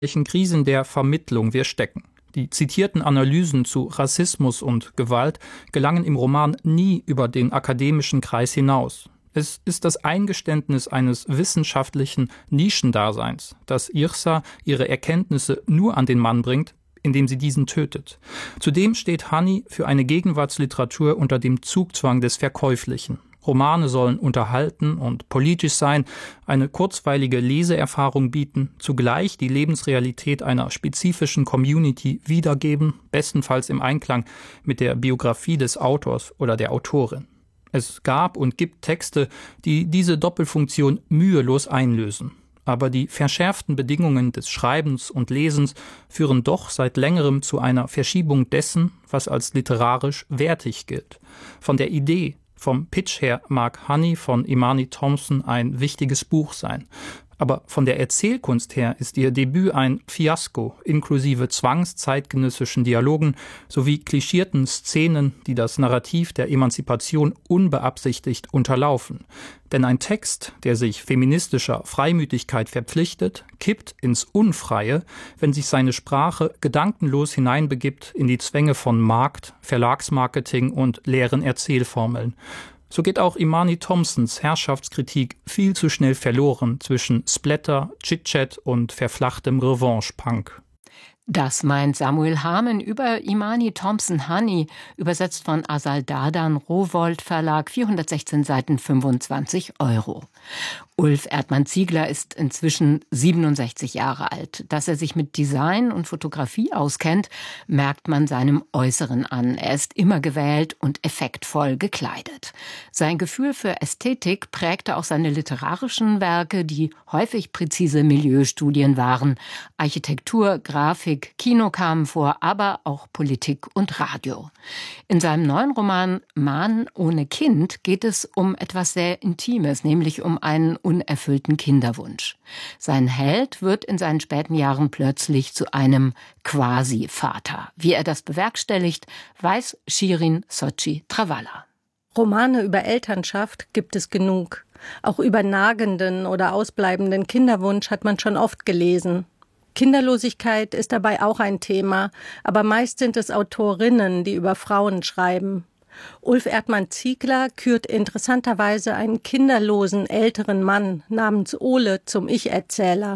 welchen Krisen der Vermittlung wir stecken. Die zitierten Analysen zu Rassismus und Gewalt gelangen im Roman nie über den akademischen Kreis hinaus. Es ist das Eingeständnis eines wissenschaftlichen Nischendaseins, dass Yrsa ihre Erkenntnisse nur an den Mann bringt, indem sie diesen tötet. Zudem steht Honey für eine Gegenwartsliteratur unter dem Zugzwang des Verkäuflichen. Romane sollen unterhalten und politisch sein, eine kurzweilige Leseerfahrung bieten, zugleich die Lebensrealität einer spezifischen Community wiedergeben, bestenfalls im Einklang mit der Biografie des Autors oder der Autorin. Es gab und gibt Texte, die diese Doppelfunktion mühelos einlösen. Aber die verschärften Bedingungen des Schreibens und Lesens führen doch seit längerem zu einer Verschiebung dessen, was als literarisch wertig gilt. Von der Idee, vom Pitch her mag Honey von Imani Thompson ein wichtiges Buch sein. Aber von der Erzählkunst her ist ihr Debüt ein Fiasko, inklusive zwangszeitgenössischen Dialogen sowie klischierten Szenen, die das Narrativ der Emanzipation unbeabsichtigt unterlaufen. Denn ein Text, der sich feministischer Freimütigkeit verpflichtet, kippt ins Unfreie, wenn sich seine Sprache gedankenlos hineinbegibt in die Zwänge von Markt, Verlagsmarketing und leeren Erzählformeln. So geht auch Imani Thompsons Herrschaftskritik viel zu schnell verloren zwischen Splatter, Chit-Chat und verflachtem Revanche-Punk. Das meint Samuel Hamen über Imani Thompson Honey, übersetzt von Asal Dadan, Rowohlt Verlag, 416 Seiten, 25 €. Ulf Erdmann-Ziegler ist inzwischen 67 Jahre alt. Dass er sich mit Design und Fotografie auskennt, merkt man seinem Äußeren an. Er ist immer gewählt und effektvoll gekleidet. Sein Gefühl für Ästhetik prägte auch seine literarischen Werke, die häufig präzise Milieustudien waren. Architektur, Grafik, Kino kamen vor, aber auch Politik und Radio. In seinem neuen Roman Mann ohne Kind geht es um etwas sehr Intimes, nämlich um einen unerfüllten Kinderwunsch. Sein Held wird in seinen späten Jahren plötzlich zu einem Quasi-Vater. Wie er das bewerkstelligt, weiß Shirin Sochi Travalla. Romane über Elternschaft gibt es genug. Auch über nagenden oder ausbleibenden Kinderwunsch hat man schon oft gelesen. Kinderlosigkeit ist dabei auch ein Thema, aber meist sind es Autorinnen, die über Frauen schreiben. Ulf Erdmann-Ziegler kürt interessanterweise einen kinderlosen älteren Mann namens Ole zum Ich-Erzähler.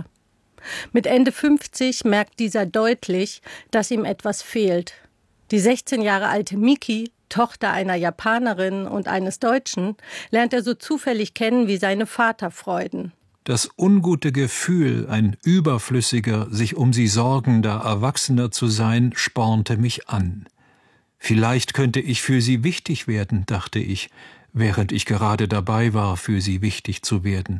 Mit Ende 50 merkt dieser deutlich, dass ihm etwas fehlt. Die 16 Jahre alte Miki, Tochter einer Japanerin und eines Deutschen, lernt er so zufällig kennen wie seine Vaterfreuden. Das ungute Gefühl, ein überflüssiger, sich um sie sorgender Erwachsener zu sein, spornte mich an. Vielleicht könnte ich für sie wichtig werden, dachte ich, während ich gerade dabei war, für sie wichtig zu werden.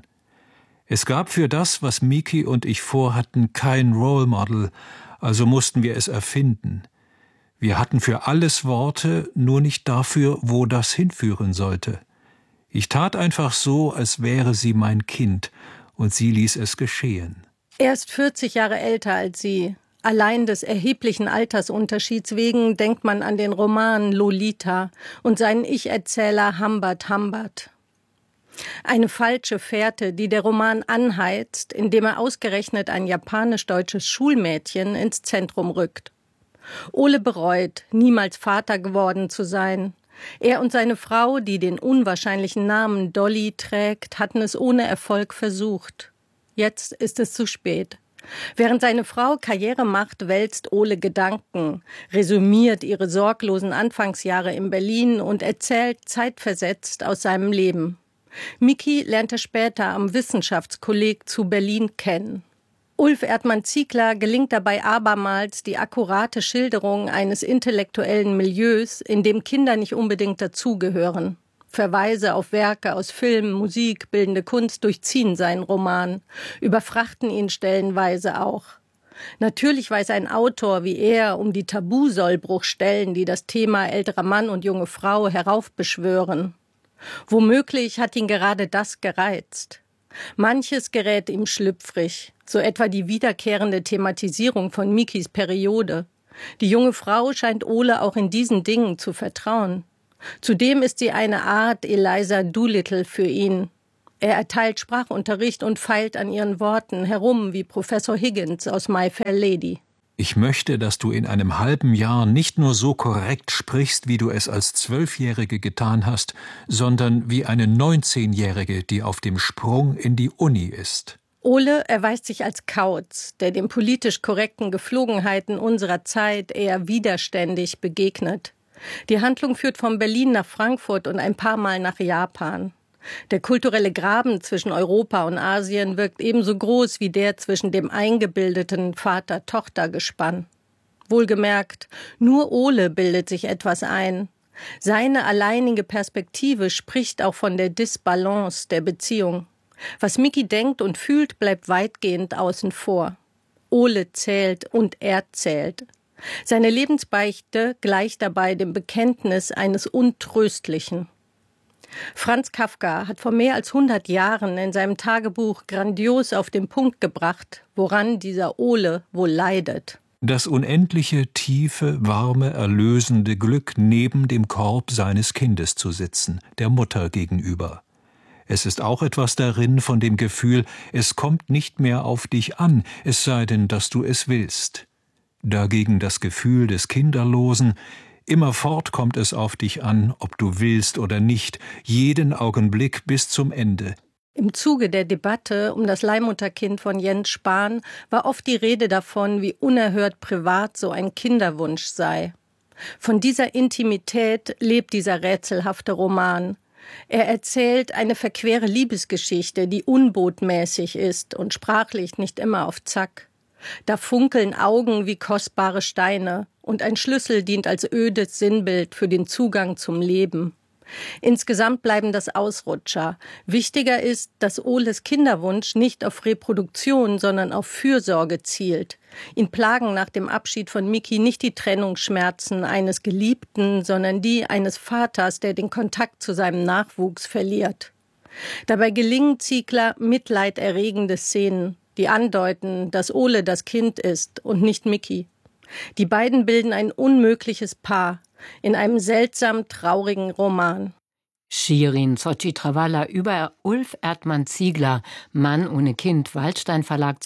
Es gab für das, was Miki und ich vorhatten, kein Role Model, also mussten wir es erfinden. Wir hatten für alles Worte, nur nicht dafür, wo das hinführen sollte. Ich tat einfach so, als wäre sie mein Kind, und sie ließ es geschehen. Er ist 40 Jahre älter als sie. Allein des erheblichen Altersunterschieds wegen denkt man an den Roman Lolita und seinen Ich-Erzähler Humbert Humbert. Eine falsche Fährte, die der Roman anheizt, indem er ausgerechnet ein japanisch-deutsches Schulmädchen ins Zentrum rückt. Ole bereut, niemals Vater geworden zu sein. Er und seine Frau, die den unwahrscheinlichen Namen Dolly trägt, hatten es ohne Erfolg versucht. Jetzt ist es zu spät. Während seine Frau Karriere macht, wälzt Ole Gedanken, resümiert ihre sorglosen Anfangsjahre in Berlin und erzählt zeitversetzt aus seinem Leben. Miki lernt er später am Wissenschaftskolleg zu Berlin kennen. Ulf Erdmann-Ziegler gelingt dabei abermals die akkurate Schilderung eines intellektuellen Milieus, in dem Kinder nicht unbedingt dazugehören. Verweise auf Werke aus Film, Musik, bildende Kunst durchziehen seinen Roman, überfrachten ihn stellenweise auch. Natürlich weiß ein Autor wie er um die Tabusollbruchstellen, die das Thema älterer Mann und junge Frau heraufbeschwören. Womöglich hat ihn gerade das gereizt. Manches gerät ihm schlüpfrig, so etwa die wiederkehrende Thematisierung von Mikis Periode. Die junge Frau scheint Ole auch in diesen Dingen zu vertrauen. Zudem ist sie eine Art Eliza Doolittle für ihn. Er erteilt Sprachunterricht und feilt an ihren Worten herum wie Professor Higgins aus My Fair Lady. Ich möchte, dass du in einem halben Jahr nicht nur so korrekt sprichst, wie du es als 12-Jährige getan hast, sondern wie eine 19-Jährige, die auf dem Sprung in die Uni ist. Ole erweist sich als Kauz, der den politisch korrekten Geflogenheiten unserer Zeit eher widerständig begegnet. Die Handlung führt von Berlin nach Frankfurt und ein paar Mal nach Japan. Der kulturelle Graben zwischen Europa und Asien wirkt ebenso groß wie der zwischen dem eingebildeten Vater-Tochter-Gespann. Wohlgemerkt, nur Ole bildet sich etwas ein. Seine alleinige Perspektive spricht auch von der Disbalance der Beziehung. Was Micky denkt und fühlt, bleibt weitgehend außen vor. Ole zählt und er zählt. Seine Lebensbeichte gleicht dabei dem Bekenntnis eines Untröstlichen. Franz Kafka hat vor mehr als 100 Jahren in seinem Tagebuch grandios auf den Punkt gebracht, woran dieser Ole wohl leidet. Das unendliche, tiefe, warme, erlösende Glück, neben dem Korb seines Kindes zu sitzen, der Mutter gegenüber. Es ist auch etwas darin von dem Gefühl, es kommt nicht mehr auf dich an, es sei denn, dass du es willst. Dagegen das Gefühl des Kinderlosen, immerfort kommt es auf dich an, ob du willst oder nicht, jeden Augenblick bis zum Ende. Im Zuge der Debatte um das Leihmutterkind von Jens Spahn war oft die Rede davon, wie unerhört privat so ein Kinderwunsch sei. Von dieser Intimität lebt dieser rätselhafte Roman. Er erzählt eine verquere Liebesgeschichte, die unbotmäßig ist und sprachlich nicht immer auf Zack. Da funkeln Augen wie kostbare Steine und ein Schlüssel dient als ödes Sinnbild für den Zugang zum Leben. Insgesamt bleiben das Ausrutscher. Wichtiger ist, dass Oles Kinderwunsch nicht auf Reproduktion, sondern auf Fürsorge zielt. Ihn plagen nach dem Abschied von Micky nicht die Trennungsschmerzen eines Geliebten, sondern die eines Vaters, der den Kontakt zu seinem Nachwuchs verliert. Dabei gelingen Ziegler mitleiderregende Szenen, die andeuten, dass Ole das Kind ist und nicht Micky. Die beiden bilden ein unmögliches Paar in einem seltsam traurigen Roman. Shirin Sochi Travalla über Ulf Erdmann Ziegler, Mann ohne Kind, Waldstein Verlag,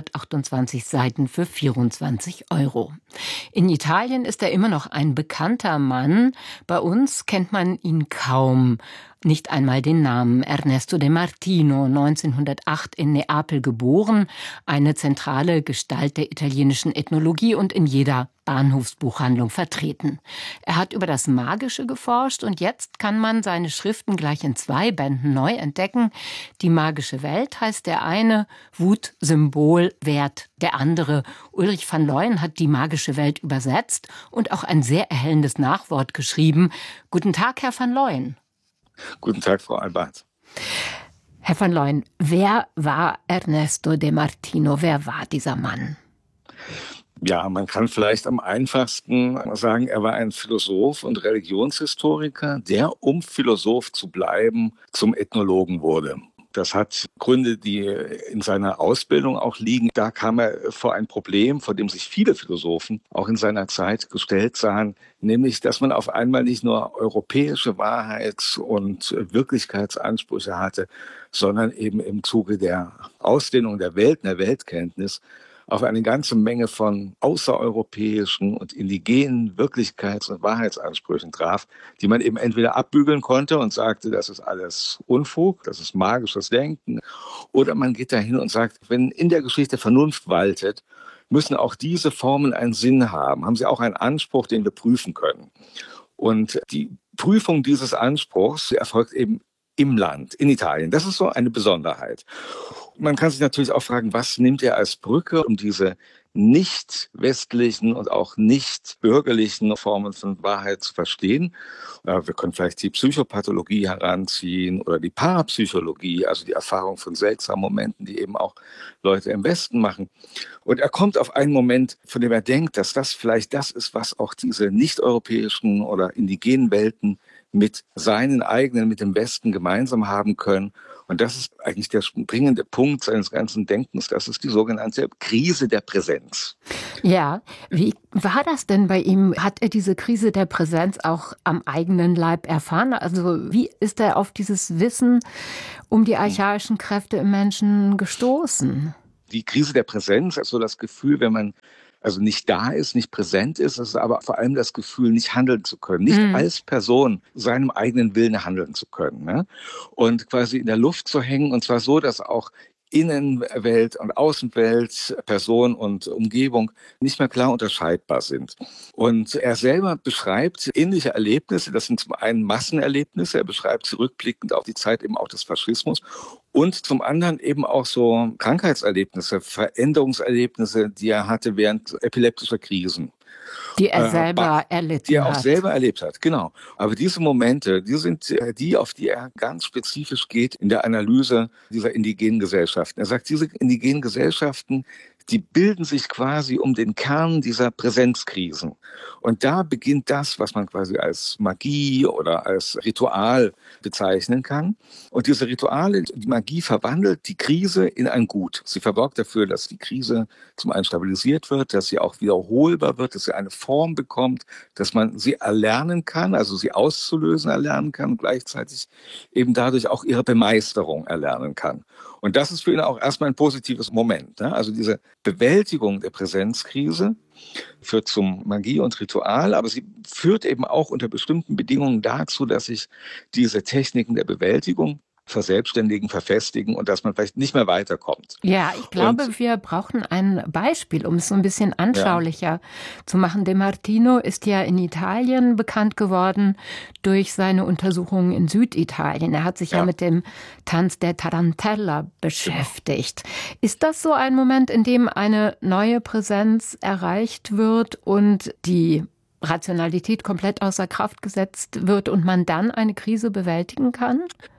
228 Seiten für 24 €. In Italien ist er immer noch ein bekannter Mann. Bei uns kennt man ihn kaum. Nicht einmal den Namen. Ernesto De Martino, 1908 in Neapel geboren, eine zentrale Gestalt der italienischen Ethnologie und in jeder Bahnhofsbuchhandlung vertreten. Er hat über das Magische geforscht und jetzt kann man seine Schriften gleich in 2 Bänden neu entdecken. Die magische Welt heißt der eine, Wut, Symbol, Wert der andere. Ulrich van Leuen hat die magische Welt übersetzt und auch ein sehr erhellendes Nachwort geschrieben. Guten Tag, Herr van Leuen. Guten Tag, Frau Albert. Herr van Leuen, wer war Ernesto De Martino? Wer war dieser Mann? Ja, man kann vielleicht am einfachsten sagen, er war ein Philosoph und Religionshistoriker, der, um Philosoph zu bleiben, zum Ethnologen wurde. Das hat Gründe, die in seiner Ausbildung auch liegen. Da kam er vor ein Problem, vor dem sich viele Philosophen auch in seiner Zeit gestellt sahen, nämlich, dass man auf einmal nicht nur europäische Wahrheits- und Wirklichkeitsansprüche hatte, sondern eben im Zuge der Ausdehnung der Welt, der Weltkenntnis, auf eine ganze Menge von außereuropäischen und indigenen Wirklichkeits- und Wahrheitsansprüchen traf, die man eben entweder abbügeln konnte und sagte, das ist alles Unfug, das ist magisches Denken, oder man geht dahin und sagt, wenn in der Geschichte Vernunft waltet, müssen auch diese Formen einen Sinn haben, haben sie auch einen Anspruch, den wir prüfen können. Und die Prüfung dieses Anspruchs erfolgt eben im Land, in Italien. Das ist so eine Besonderheit. Man kann sich natürlich auch fragen, was nimmt er als Brücke, um diese nicht westlichen und auch nicht bürgerlichen Formen von Wahrheit zu verstehen. Wir können vielleicht die Psychopathologie heranziehen oder die Parapsychologie, also die Erfahrung von seltsamen Momenten, die eben auch Leute im Westen machen. Und er kommt auf einen Moment, von dem er denkt, dass das vielleicht das ist, was auch diese nicht-europäischen oder indigenen Welten mit seinen eigenen, mit dem Westen gemeinsam haben können. Und das ist eigentlich der springende Punkt seines ganzen Denkens. Das ist die sogenannte Krise der Präsenz. Ja, wie war das denn bei ihm? Hat er diese Krise der Präsenz auch am eigenen Leib erfahren? Also wie ist er auf dieses Wissen um die archaischen Kräfte im Menschen gestoßen? Die Krise der Präsenz, also das Gefühl, wenn man also nicht da ist, nicht präsent ist, ist aber vor allem das Gefühl, nicht handeln zu können, nicht als Person seinem eigenen Willen handeln zu können, ne? Und quasi in der Luft zu hängen, und zwar so, dass auch Innenwelt und Außenwelt, Person und Umgebung nicht mehr klar unterscheidbar sind. Und er selber beschreibt ähnliche Erlebnisse, das sind zum einen Massenerlebnisse, er beschreibt zurückblickend auf die Zeit eben auch des Faschismus und zum anderen eben auch so Krankheitserlebnisse, Veränderungserlebnisse, die er hatte während epileptischer Krisen. Die er selber erlitten hat. Die er auch selber erlebt hat, genau. Aber diese Momente, die sind die, auf die er ganz spezifisch geht in der Analyse dieser indigenen Gesellschaften. Er sagt, diese indigenen Gesellschaften, die bilden sich quasi um den Kern dieser Präsenzkrisen. Und da beginnt das, was man quasi als Magie oder als Ritual bezeichnen kann. Und diese Rituale, die Magie verwandelt die Krise in ein Gut. Sie sorgt dafür, dass die Krise zum einen stabilisiert wird, dass sie auch wiederholbar wird, dass sie eine Form bekommt, dass man sie erlernen kann, also sie auszulösen erlernen kann und gleichzeitig eben dadurch auch ihre Bemeisterung erlernen kann. Und das ist für ihn auch erstmal ein positives Moment, ne? Also diese Bewältigung der Präsenzkrise führt zum Magie und Ritual, aber sie führt eben auch unter bestimmten Bedingungen dazu, dass sich diese Techniken der Bewältigung verselbstständigen, verfestigen und dass man vielleicht nicht mehr weiterkommt. Ja, ich glaube, wir brauchen ein Beispiel, um es so ein bisschen anschaulicher zu machen. De Martino ist ja in Italien bekannt geworden durch seine Untersuchungen in Süditalien. Er hat sich ja mit dem Tanz der Tarantella beschäftigt. Ist das so ein Moment, in dem eine neue Präsenz erreicht wird und die Rationalität komplett außer Kraft gesetzt wird und man dann eine Krise bewältigen kann?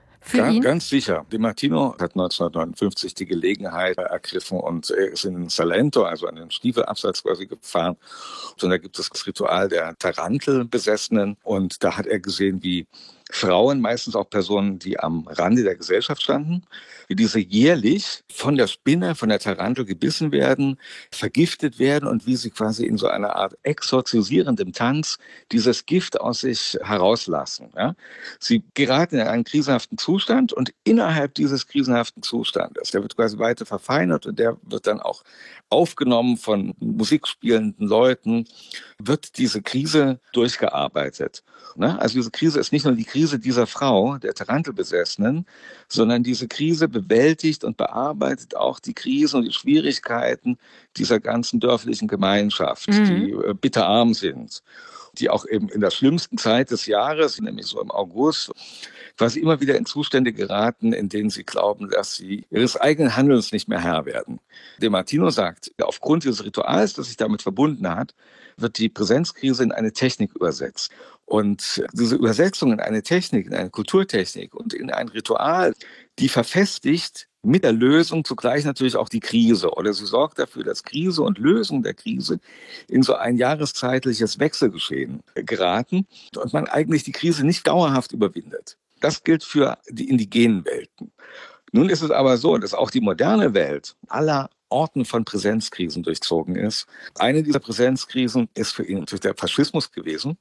Ganz sicher. De Martino hat 1959 die Gelegenheit ergriffen und ist in Salento, also an den Stiefelabsatz quasi gefahren. Und da gibt es das Ritual der Tarantelbesessenen. Und da hat er gesehen, wie Frauen, meistens auch Personen, die am Rande der Gesellschaft standen, wie diese jährlich von der Spinne, von der Tarantel gebissen werden, vergiftet werden und wie sie quasi in so einer Art exorzisierendem Tanz dieses Gift aus sich herauslassen. Ja? Sie geraten in einen krisenhaften Zustand und innerhalb dieses krisenhaften Zustandes, der wird quasi weiter verfeinert und der wird dann auch aufgenommen von musikspielenden Leuten, wird diese Krise durchgearbeitet. Also diese Krise ist nicht nur die Krise dieser Frau, der Tarantelbesessenen, sondern diese Krise bewältigt und bearbeitet auch die Krisen und die Schwierigkeiten dieser ganzen dörflichen Gemeinschaft, die bitterarm sind, die auch eben in der schlimmsten Zeit des Jahres, nämlich so im August, quasi immer wieder in Zustände geraten, in denen sie glauben, dass sie ihres eigenen Handelns nicht mehr Herr werden. De Martino sagt, aufgrund dieses Rituals, das sich damit verbunden hat, wird die Präsenzkrise in eine Technik übersetzt. Und diese Übersetzung in eine Technik, in eine Kulturtechnik und in ein Ritual, die verfestigt mit der Lösung zugleich natürlich auch die Krise. Oder sie sorgt dafür, dass Krise und Lösung der Krise in so ein jahreszeitliches Wechselgeschehen geraten und man eigentlich die Krise nicht dauerhaft überwindet. Das gilt für die indigenen Welten. Nun ist es aber so, dass auch die moderne Welt aller Orten von Präsenzkrisen durchzogen ist. Eine dieser Präsenzkrisen ist für ihn natürlich der Faschismus gewesen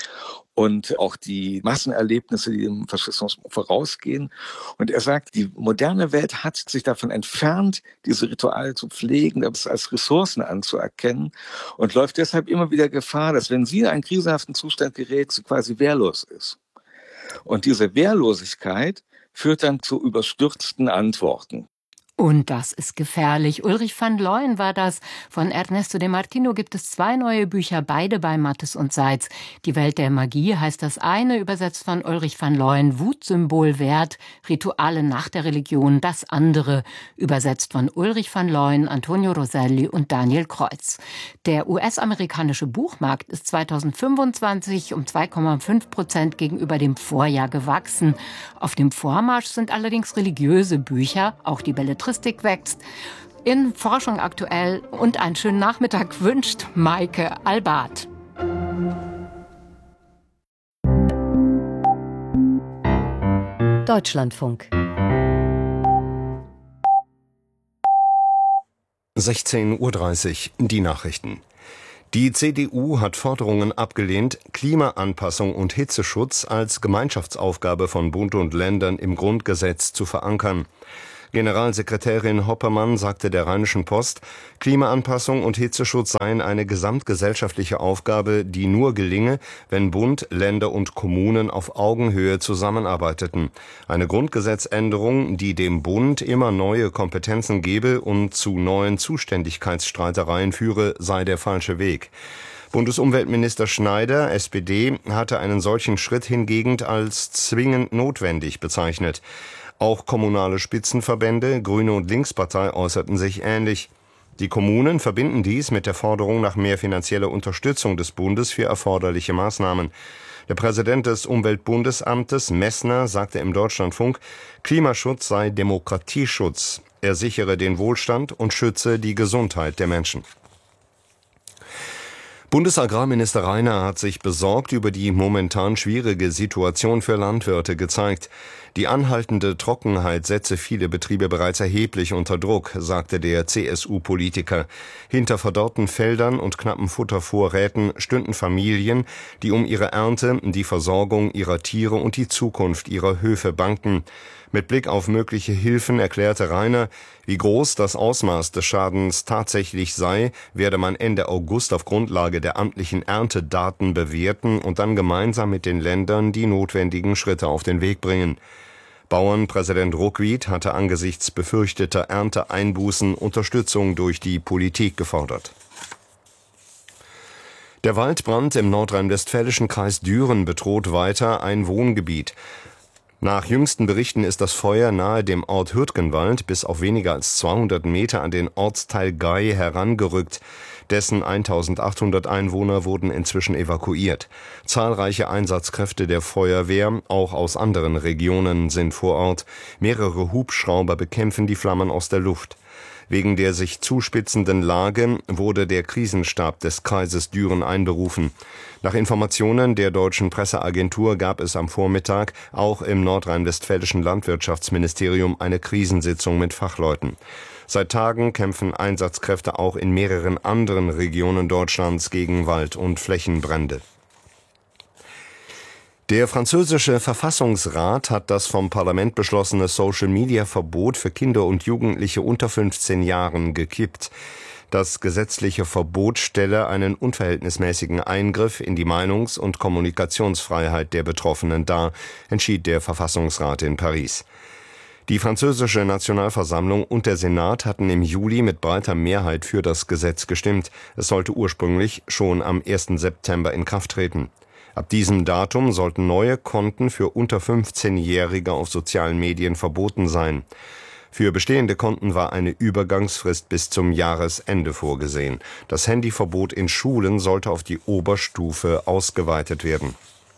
und auch die Massenerlebnisse, die dem Faschismus vorausgehen. Und er sagt, die moderne Welt hat sich davon entfernt, diese Rituale zu pflegen, das als Ressourcen anzuerkennen und läuft deshalb immer wieder Gefahr, dass wenn sie in einen krisenhaften Zustand gerät, sie quasi wehrlos ist. Und diese Wehrlosigkeit führt dann zu überstürzten Antworten. Und das ist gefährlich. Ulrich van Leuen war das. Von Ernesto de Martino gibt es 2 neue Bücher, beide bei Mattes und Seitz. Die Welt der Magie heißt das eine, übersetzt von Ulrich van Leuen, Wutsymbol Wert, Rituale nach der Religion. Das andere, übersetzt von Ulrich van Leuen, Antonio Roselli und Daniel Kreuz. Der US-amerikanische Buchmarkt ist 2025 um 2,5% gegenüber dem Vorjahr gewachsen. Auf dem Vormarsch sind allerdings religiöse Bücher, auch die Belletristik wächst. In Forschung aktuell und einen schönen Nachmittag wünscht Maike Albart. Deutschlandfunk. 16:30 Uhr, die Nachrichten. Die CDU hat Forderungen abgelehnt, Klimaanpassung und Hitzeschutz als Gemeinschaftsaufgabe von Bund und Ländern im Grundgesetz zu verankern. Generalsekretärin Hoppermann sagte der Rheinischen Post, Klimaanpassung und Hitzeschutz seien eine gesamtgesellschaftliche Aufgabe, die nur gelinge, wenn Bund, Länder und Kommunen auf Augenhöhe zusammenarbeiteten. Eine Grundgesetzänderung, die dem Bund immer neue Kompetenzen gebe und zu neuen Zuständigkeitsstreitereien führe, sei der falsche Weg. Bundesumweltminister Schneider, SPD, hatte einen solchen Schritt hingegen als zwingend notwendig bezeichnet. Auch kommunale Spitzenverbände, Grüne und Linkspartei äußerten sich ähnlich. Die Kommunen verbinden dies mit der Forderung nach mehr finanzieller Unterstützung des Bundes für erforderliche Maßnahmen. Der Präsident des Umweltbundesamtes, Messner, sagte im Deutschlandfunk, Klimaschutz sei Demokratieschutz. Er sichere den Wohlstand und schütze die Gesundheit der Menschen. Bundesagrarminister Rainer hat sich besorgt über die momentan schwierige Situation für Landwirte gezeigt. Die anhaltende Trockenheit setze viele Betriebe bereits erheblich unter Druck, sagte der CSU-Politiker. Hinter verdorrten Feldern und knappen Futtervorräten stünden Familien, die um ihre Ernte, die Versorgung ihrer Tiere und die Zukunft ihrer Höfe bangten. Mit Blick auf mögliche Hilfen erklärte Rainer, wie groß das Ausmaß des Schadens tatsächlich sei, werde man Ende August auf Grundlage der amtlichen Erntedaten bewerten und dann gemeinsam mit den Ländern die notwendigen Schritte auf den Weg bringen. Bauernpräsident Ruckwied hatte angesichts befürchteter Ernteeinbußen Unterstützung durch die Politik gefordert. Der Waldbrand im nordrhein-westfälischen Kreis Düren bedroht weiter ein Wohngebiet. Nach jüngsten Berichten ist das Feuer nahe dem Ort Hürtgenwald bis auf weniger als 200 Meter an den Ortsteil Gay herangerückt. Dessen 1800 Einwohner wurden inzwischen evakuiert. Zahlreiche Einsatzkräfte der Feuerwehr, auch aus anderen Regionen, sind vor Ort. Mehrere Hubschrauber bekämpfen die Flammen aus der Luft. Wegen der sich zuspitzenden Lage wurde der Krisenstab des Kreises Düren einberufen. Nach Informationen der deutschen Presseagentur gab es am Vormittag auch im nordrhein-westfälischen Landwirtschaftsministerium eine Krisensitzung mit Fachleuten. Seit Tagen kämpfen Einsatzkräfte auch in mehreren anderen Regionen Deutschlands gegen Wald- und Flächenbrände. Der französische Verfassungsrat hat das vom Parlament beschlossene Social-Media-Verbot für Kinder und Jugendliche unter 15 Jahren gekippt. Das gesetzliche Verbot stelle einen unverhältnismäßigen Eingriff in die Meinungs- und Kommunikationsfreiheit der Betroffenen dar, entschied der Verfassungsrat in Paris. Die französische Nationalversammlung und der Senat hatten im Juli mit breiter Mehrheit für das Gesetz gestimmt. Es sollte ursprünglich schon am 1. September in Kraft treten. Ab diesem Datum sollten neue Konten für unter 15-Jährige auf sozialen Medien verboten sein. Für bestehende Konten war eine Übergangsfrist bis zum Jahresende vorgesehen. Das Handyverbot in Schulen sollte auf die Oberstufe ausgeweitet werden.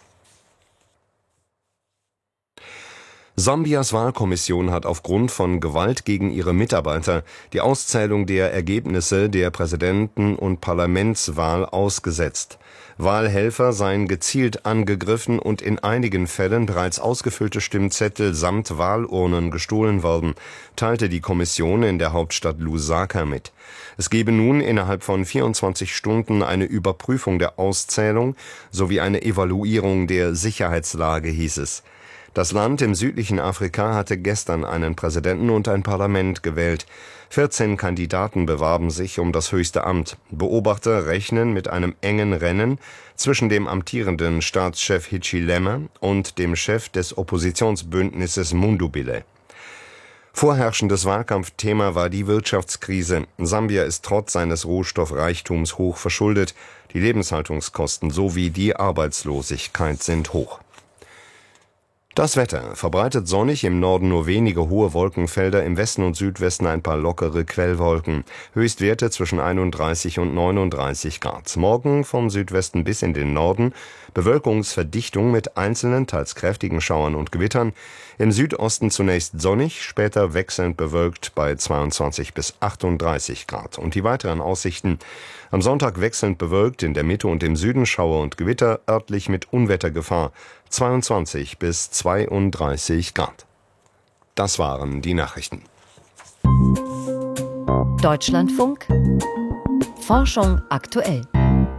Sambias Wahlkommission hat aufgrund von Gewalt gegen ihre Mitarbeiter die Auszählung der Ergebnisse der Präsidenten- und Parlamentswahl ausgesetzt. Wahlhelfer seien gezielt angegriffen und in einigen Fällen bereits ausgefüllte Stimmzettel samt Wahlurnen gestohlen worden, teilte die Kommission in der Hauptstadt Lusaka mit. Es gebe nun innerhalb von 24 Stunden eine Überprüfung der Auszählung sowie eine Evaluierung der Sicherheitslage, hieß es. Das Land im südlichen Afrika hatte gestern einen Präsidenten und ein Parlament gewählt. 14 Kandidaten bewarben sich um das höchste Amt. Beobachter rechnen mit einem engen Rennen zwischen dem amtierenden Staatschef Hichilema und dem Chef des Oppositionsbündnisses Mundubile. Vorherrschendes Wahlkampfthema war die Wirtschaftskrise. Sambia ist trotz seines Rohstoffreichtums hoch verschuldet. Die Lebenshaltungskosten sowie die Arbeitslosigkeit sind hoch. Das Wetter: verbreitet sonnig, im Norden nur wenige hohe Wolkenfelder, im Westen und Südwesten ein paar lockere Quellwolken. Höchstwerte zwischen 31 und 39 Grad. Morgen vom Südwesten bis in den Norden Bewölkungsverdichtung mit einzelnen, teils kräftigen Schauern und Gewittern. Im Südosten zunächst sonnig, später wechselnd bewölkt bei 22 bis 38 Grad. Und die weiteren Aussichten: am Sonntag wechselnd bewölkt, in der Mitte und im Süden Schauer und Gewitter, örtlich mit Unwettergefahr, 22 bis 32 Grad. Das waren die Nachrichten. Deutschlandfunk. Forschung aktuell.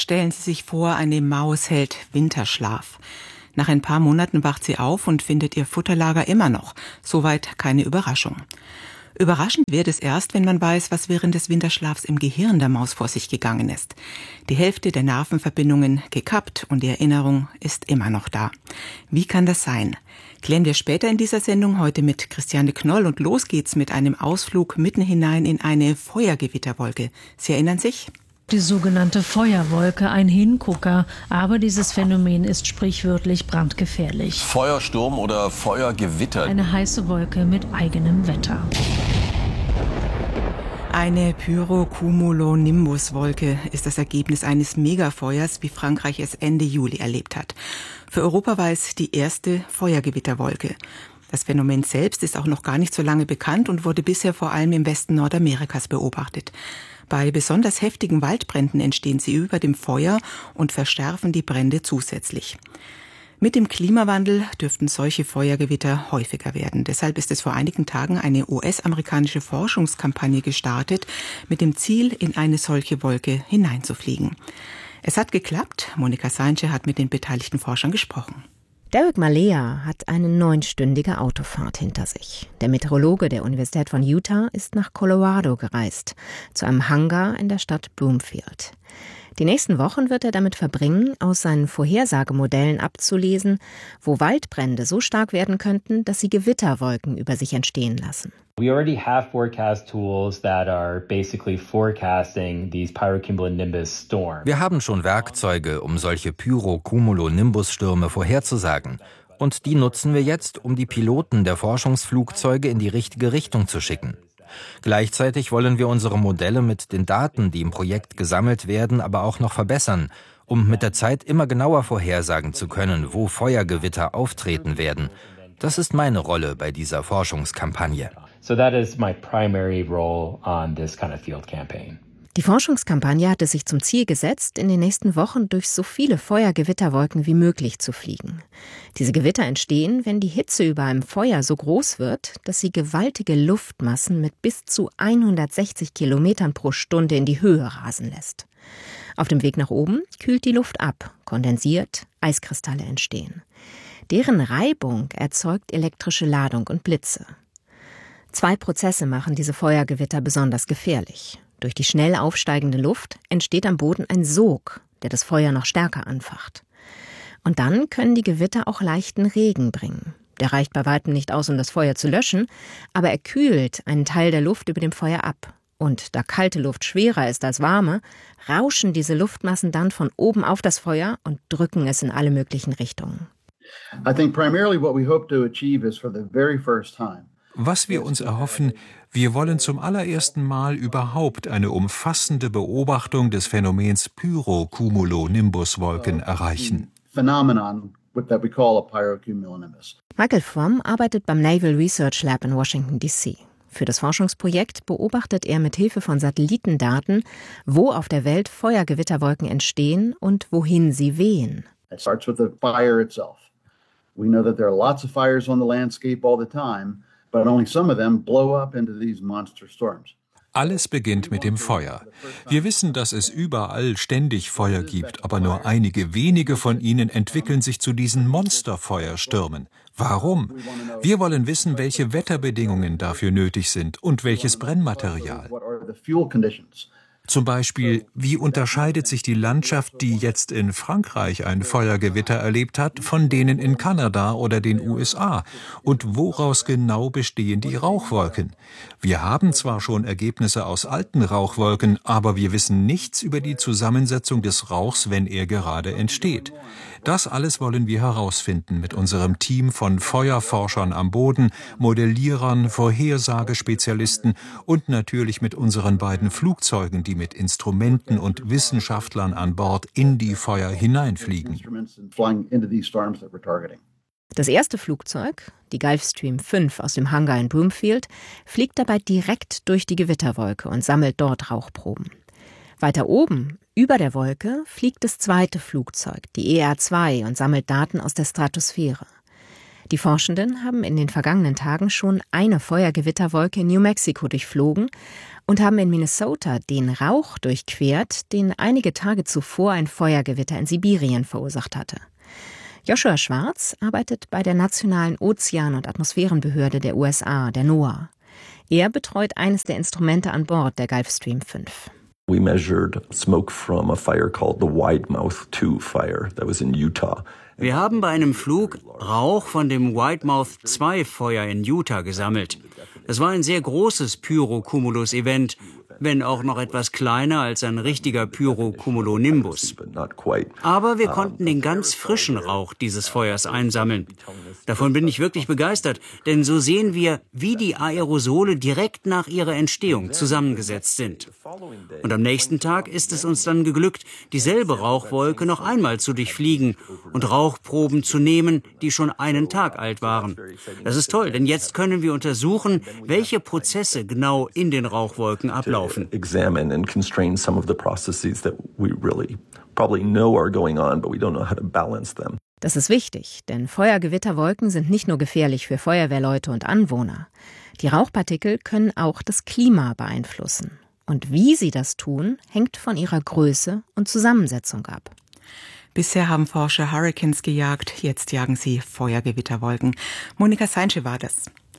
Stellen Sie sich vor, eine Maus hält Winterschlaf. Nach ein paar Monaten wacht sie auf und findet ihr Futterlager immer noch. Soweit keine Überraschung. Überraschend wird es erst, wenn man weiß, was während des Winterschlafs im Gehirn der Maus vor sich gegangen ist. Die Hälfte der Nervenverbindungen gekappt und die Erinnerung ist immer noch da. Wie kann das sein? Klären wir später in dieser Sendung, heute mit Christiane Knoll, und los geht's mit einem Ausflug mitten hinein in eine Feuergewitterwolke. Sie erinnern sich? Die sogenannte Feuerwolke, ein Hingucker, aber dieses Phänomen ist sprichwörtlich brandgefährlich. Feuersturm oder Feuergewitter. Eine heiße Wolke mit eigenem Wetter. Eine Pyrocumulonimbus-Wolke ist das Ergebnis eines Megafeuers, wie Frankreich es Ende Juli erlebt hat. Für Europa war es die erste Feuergewitterwolke. Das Phänomen selbst ist auch noch gar nicht so lange bekannt und wurde bisher vor allem im Westen Nordamerikas beobachtet. Bei besonders heftigen Waldbränden entstehen sie über dem Feuer und verschärfen die Brände zusätzlich. Mit dem Klimawandel dürften solche Feuergewitter häufiger werden. Deshalb ist es vor einigen Tagen eine US-amerikanische Forschungskampagne gestartet, mit dem Ziel, in eine solche Wolke hineinzufliegen. Es hat geklappt. Monika Seinsche hat mit den beteiligten Forschern gesprochen. Derek Malea hat eine 9-stündige Autofahrt hinter sich. Der Meteorologe der Universität von Utah ist nach Colorado gereist, zu einem Hangar in der Stadt Bloomfield. Die nächsten Wochen wird er damit verbringen, aus seinen Vorhersagemodellen abzulesen, wo Waldbrände so stark werden könnten, dass sie Gewitterwolken über sich entstehen lassen. We already have forecast tools that are basically forecasting these pyrocumulonimbus storms. Wir haben schon Werkzeuge, um solche Pyrocumulonimbus-Stürme vorherzusagen. Und die nutzen wir jetzt, um die Piloten der Forschungsflugzeuge in die richtige Richtung zu schicken. Gleichzeitig wollen wir unsere Modelle mit den Daten, die im Projekt gesammelt werden, aber auch noch verbessern, um mit der Zeit immer genauer vorhersagen zu können, wo Feuergewitter auftreten werden. Das ist meine Rolle bei dieser Forschungskampagne. So that is my primary role on this kind of field campaign. Die Forschungskampagne hatte sich zum Ziel gesetzt, in den nächsten Wochen durch so viele Feuergewitterwolken wie möglich zu fliegen. Diese Gewitter entstehen, wenn die Hitze über einem Feuer so groß wird, dass sie gewaltige Luftmassen mit bis zu 160 Kilometern pro Stunde in die Höhe rasen lässt. Auf dem Weg nach oben kühlt die Luft ab, kondensiert, Eiskristalle entstehen. Deren Reibung erzeugt elektrische Ladung und Blitze. 2 Prozesse machen diese Feuergewitter besonders gefährlich. Durch die schnell aufsteigende Luft entsteht am Boden ein Sog, der das Feuer noch stärker anfacht. Und dann können die Gewitter auch leichten Regen bringen. Der reicht bei weitem nicht aus, um das Feuer zu löschen, aber er kühlt einen Teil der Luft über dem Feuer ab. Und da kalte Luft schwerer ist als warme, rauschen diese Luftmassen dann von oben auf das Feuer und drücken es in alle möglichen Richtungen. I think primarily what we hope to achieve is for the very first time. Was wir uns erhoffen, wir wollen zum allerersten Mal überhaupt eine umfassende Beobachtung des Phänomens Pyrocumulonimbus-Wolken erreichen. Michael Fromm arbeitet beim Naval Research Lab in Washington, D.C. Für das Forschungsprojekt beobachtet er mit Hilfe von Satellitendaten, wo auf der Welt Feuergewitterwolken entstehen und wohin sie wehen. It starts with the fire itself. We know that there are lots of fires on the landscape all the time. But only some of them blow up into these monster storms. Alles beginnt mit dem Feuer. Wir wissen, dass es überall ständig Feuer gibt, aber nur einige wenige von ihnen entwickeln sich zu diesen Monsterfeuerstürmen. Warum? Wir wollen wissen, welche Wetterbedingungen dafür nötig sind und welches Brennmaterial. Zum Beispiel, wie unterscheidet sich die Landschaft, die jetzt in Frankreich ein Feuergewitter erlebt hat, von denen in Kanada oder den USA? Und woraus genau bestehen die Rauchwolken? Wir haben zwar schon Ergebnisse aus alten Rauchwolken, aber wir wissen nichts über die Zusammensetzung des Rauchs, wenn er gerade entsteht. Das alles wollen wir herausfinden mit unserem Team von Feuerforschern am Boden, Modellierern, Vorhersagespezialisten und natürlich mit unseren beiden Flugzeugen, die mit Instrumenten und Wissenschaftlern an Bord in die Feuer hineinfliegen. Das erste Flugzeug, die Gulfstream 5 aus dem Hangar in Bloomfield, fliegt dabei direkt durch die Gewitterwolke und sammelt dort Rauchproben. Weiter oben, über der Wolke, fliegt das zweite Flugzeug, die ER-2, und sammelt Daten aus der Stratosphäre. Die Forschenden haben in den vergangenen Tagen schon eine Feuergewitterwolke in New Mexico durchflogen und haben in Minnesota den Rauch durchquert, den einige Tage zuvor ein Feuergewitter in Sibirien verursacht hatte. Joshua Schwarz arbeitet bei der Nationalen Ozean- und Atmosphärenbehörde der USA, der NOAA. Er betreut eines der Instrumente an Bord der Gulfstream 5. We measured smoke from a fire called the Wide Mouth 2 fire that was in Utah. Wir haben bei einem Flug Rauch von dem Wide Mouth 2 Feuer in Utah gesammelt. Es war ein sehr großes Pyrocumulus-Event, wenn auch noch etwas kleiner als ein richtiger Pyrocumulonimbus. Aber wir konnten den ganz frischen Rauch dieses Feuers einsammeln. Davon bin ich wirklich begeistert, denn so sehen wir, wie die Aerosole direkt nach ihrer Entstehung zusammengesetzt sind. Und am nächsten Tag ist es uns dann geglückt, dieselbe Rauchwolke noch einmal zu durchfliegen und Rauchproben zu nehmen, die schon einen Tag alt waren. Das ist toll, denn jetzt können wir untersuchen, welche Prozesse genau in den Rauchwolken ablaufen. Examine and constrain some of the processes that we really probably know are going on, but we don't know how to balance them. Das ist wichtig, denn Feuergewitterwolken sind nicht nur gefährlich für Feuerwehrleute und Anwohner. Die Rauchpartikel können auch das Klima beeinflussen. Und wie sie das tun, hängt von ihrer Größe und Zusammensetzung ab. Bisher haben Forscher Hurrikans gejagt, jetzt jagen sie Feuergewitterwolken. Monika Seinsche war das.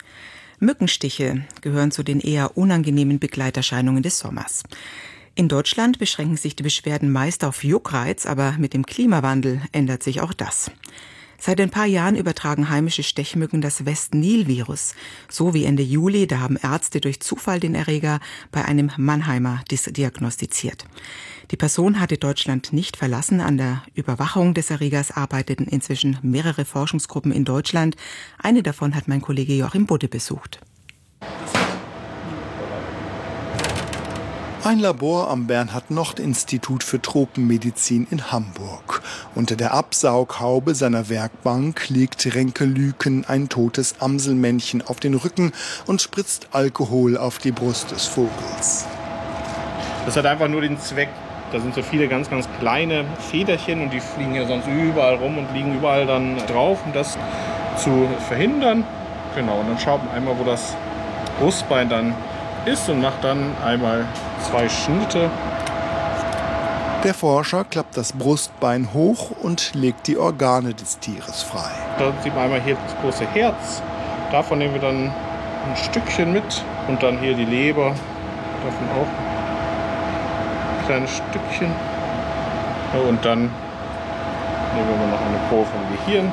Mückenstiche gehören zu den eher unangenehmen Begleiterscheinungen des Sommers. In Deutschland beschränken sich die Beschwerden meist auf Juckreiz, aber mit dem Klimawandel ändert sich auch das. Seit ein paar Jahren übertragen heimische Stechmücken das West-Nil-Virus. So wie Ende Juli, da haben Ärzte durch Zufall den Erreger bei einem Mannheimer diagnostiziert. Die Person hatte Deutschland nicht verlassen. An der Überwachung des Erregers arbeiteten inzwischen mehrere Forschungsgruppen in Deutschland. Eine davon hat mein Kollege Joachim Budde besucht. Ein Labor am Bernhard-Nocht-Institut für Tropenmedizin in Hamburg. Unter der Absaughaube seiner Werkbank legt Renke Lüken ein totes Amselmännchen auf den Rücken und spritzt Alkohol auf die Brust des Vogels. Das hat einfach nur den Zweck, da sind so viele ganz, ganz kleine Federchen und die fliegen hier sonst überall rum und liegen überall dann drauf, um das zu verhindern. Genau, und dann schaut man einmal, wo das Brustbein dann ist und macht dann einmal 2 Schnitte. Der Forscher klappt das Brustbein hoch und legt die Organe des Tieres frei. Da sieht man einmal hier das große Herz. Davon nehmen wir dann ein Stückchen mit und dann hier die Leber. Davon auch ein kleines Stückchen. Ja, und dann nehmen wir noch eine Probe vom Gehirn.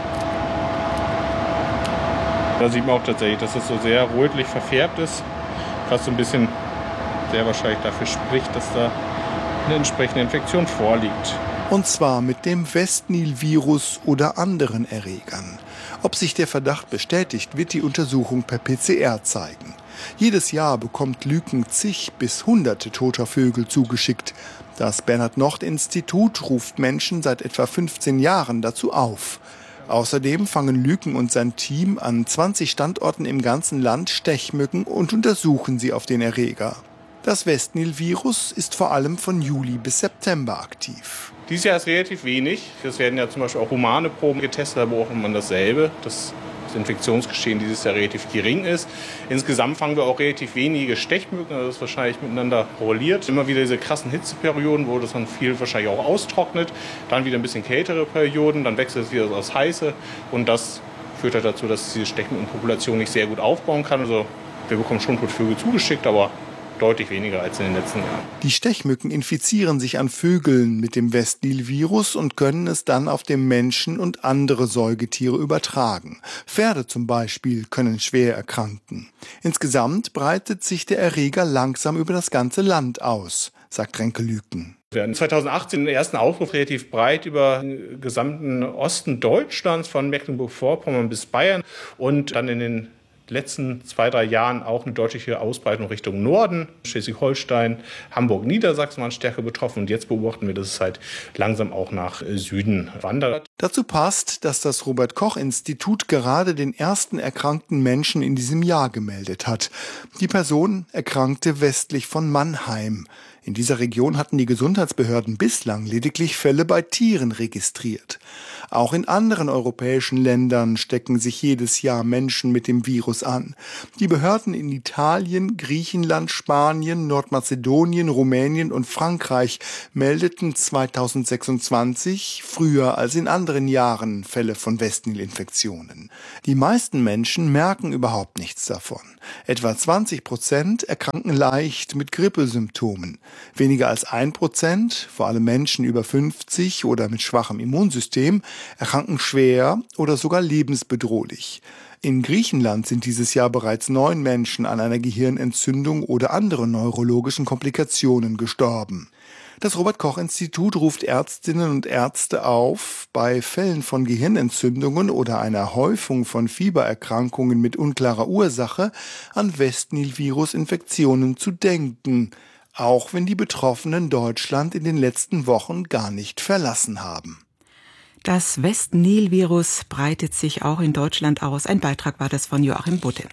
Da sieht man auch tatsächlich, dass es so sehr rötlich verfärbt ist. Was so ein bisschen sehr wahrscheinlich dafür spricht, dass da eine entsprechende Infektion vorliegt. Und zwar mit dem West-Nil-Virus oder anderen Erregern. Ob sich der Verdacht bestätigt, wird die Untersuchung per PCR zeigen. Jedes Jahr bekommt Lüken zig bis hunderte toter Vögel zugeschickt. Das Bernhard-Nocht-Institut ruft Menschen seit etwa 15 Jahren dazu auf. Außerdem fangen Lüken und sein Team an 20 Standorten im ganzen Land Stechmücken und untersuchen sie auf den Erreger. Das West-Nil-Virus ist vor allem von Juli bis September aktiv. Dieses Jahr ist relativ wenig. Es werden ja zum Beispiel auch humane Proben getestet, da beobachtet man dasselbe. Das Infektionsgeschehen dieses Jahr relativ gering ist. Insgesamt fangen wir auch relativ wenige Stechmücken, also das ist wahrscheinlich miteinander korreliert. Immer wieder diese krassen Hitzeperioden, wo das dann viel wahrscheinlich auch austrocknet. Dann wieder ein bisschen kältere Perioden, dann wechselt es wieder aufs Heiße. Und das führt halt dazu, dass diese Stechmückenpopulation nicht sehr gut aufbauen kann. Also wir bekommen schon Vögel zugeschickt, aber deutlich weniger als in den letzten Jahren. Die Stechmücken infizieren sich an Vögeln mit dem West-Nil-Virus und können es dann auf den Menschen und andere Säugetiere übertragen. Pferde zum Beispiel können schwer erkranken. Insgesamt breitet sich der Erreger langsam über das ganze Land aus, sagt Renke Lüken. Wir hatten 2018 den ersten Ausbruch relativ breit über den gesamten Osten Deutschlands, von Mecklenburg-Vorpommern bis Bayern, und dann in den letzten 2-3 Jahren auch eine deutliche Ausbreitung Richtung Norden. Schleswig-Holstein, Hamburg, Niedersachsen waren stärker betroffen. Und jetzt beobachten wir, dass es halt langsam auch nach Süden wandert. Dazu passt, dass das Robert-Koch-Institut gerade den ersten erkrankten Menschen in diesem Jahr gemeldet hat. Die Person erkrankte westlich von Mannheim. In dieser Region hatten die Gesundheitsbehörden bislang lediglich Fälle bei Tieren registriert. Auch in anderen europäischen Ländern stecken sich jedes Jahr Menschen mit dem Virus an. Die Behörden in Italien, Griechenland, Spanien, Nordmazedonien, Rumänien und Frankreich meldeten 2026 früher als in anderen Jahren Fälle von Westnil-Infektionen. Die meisten Menschen merken überhaupt nichts davon. Etwa 20% erkranken leicht mit Grippesymptomen. Weniger als 1%, vor allem Menschen über 50 oder mit schwachem Immunsystem, erkranken schwer oder sogar lebensbedrohlich. In Griechenland sind dieses Jahr bereits 9 Menschen an einer Gehirnentzündung oder anderen neurologischen Komplikationen gestorben. Das Robert-Koch-Institut ruft Ärztinnen und Ärzte auf, bei Fällen von Gehirnentzündungen oder einer Häufung von Fiebererkrankungen mit unklarer Ursache an Westnil-Virus-Infektionen zu denken, auch wenn die Betroffenen Deutschland in den letzten Wochen gar nicht verlassen haben. Das Westnil-Virus breitet sich auch in Deutschland aus. Ein Beitrag war das von Joachim Butte.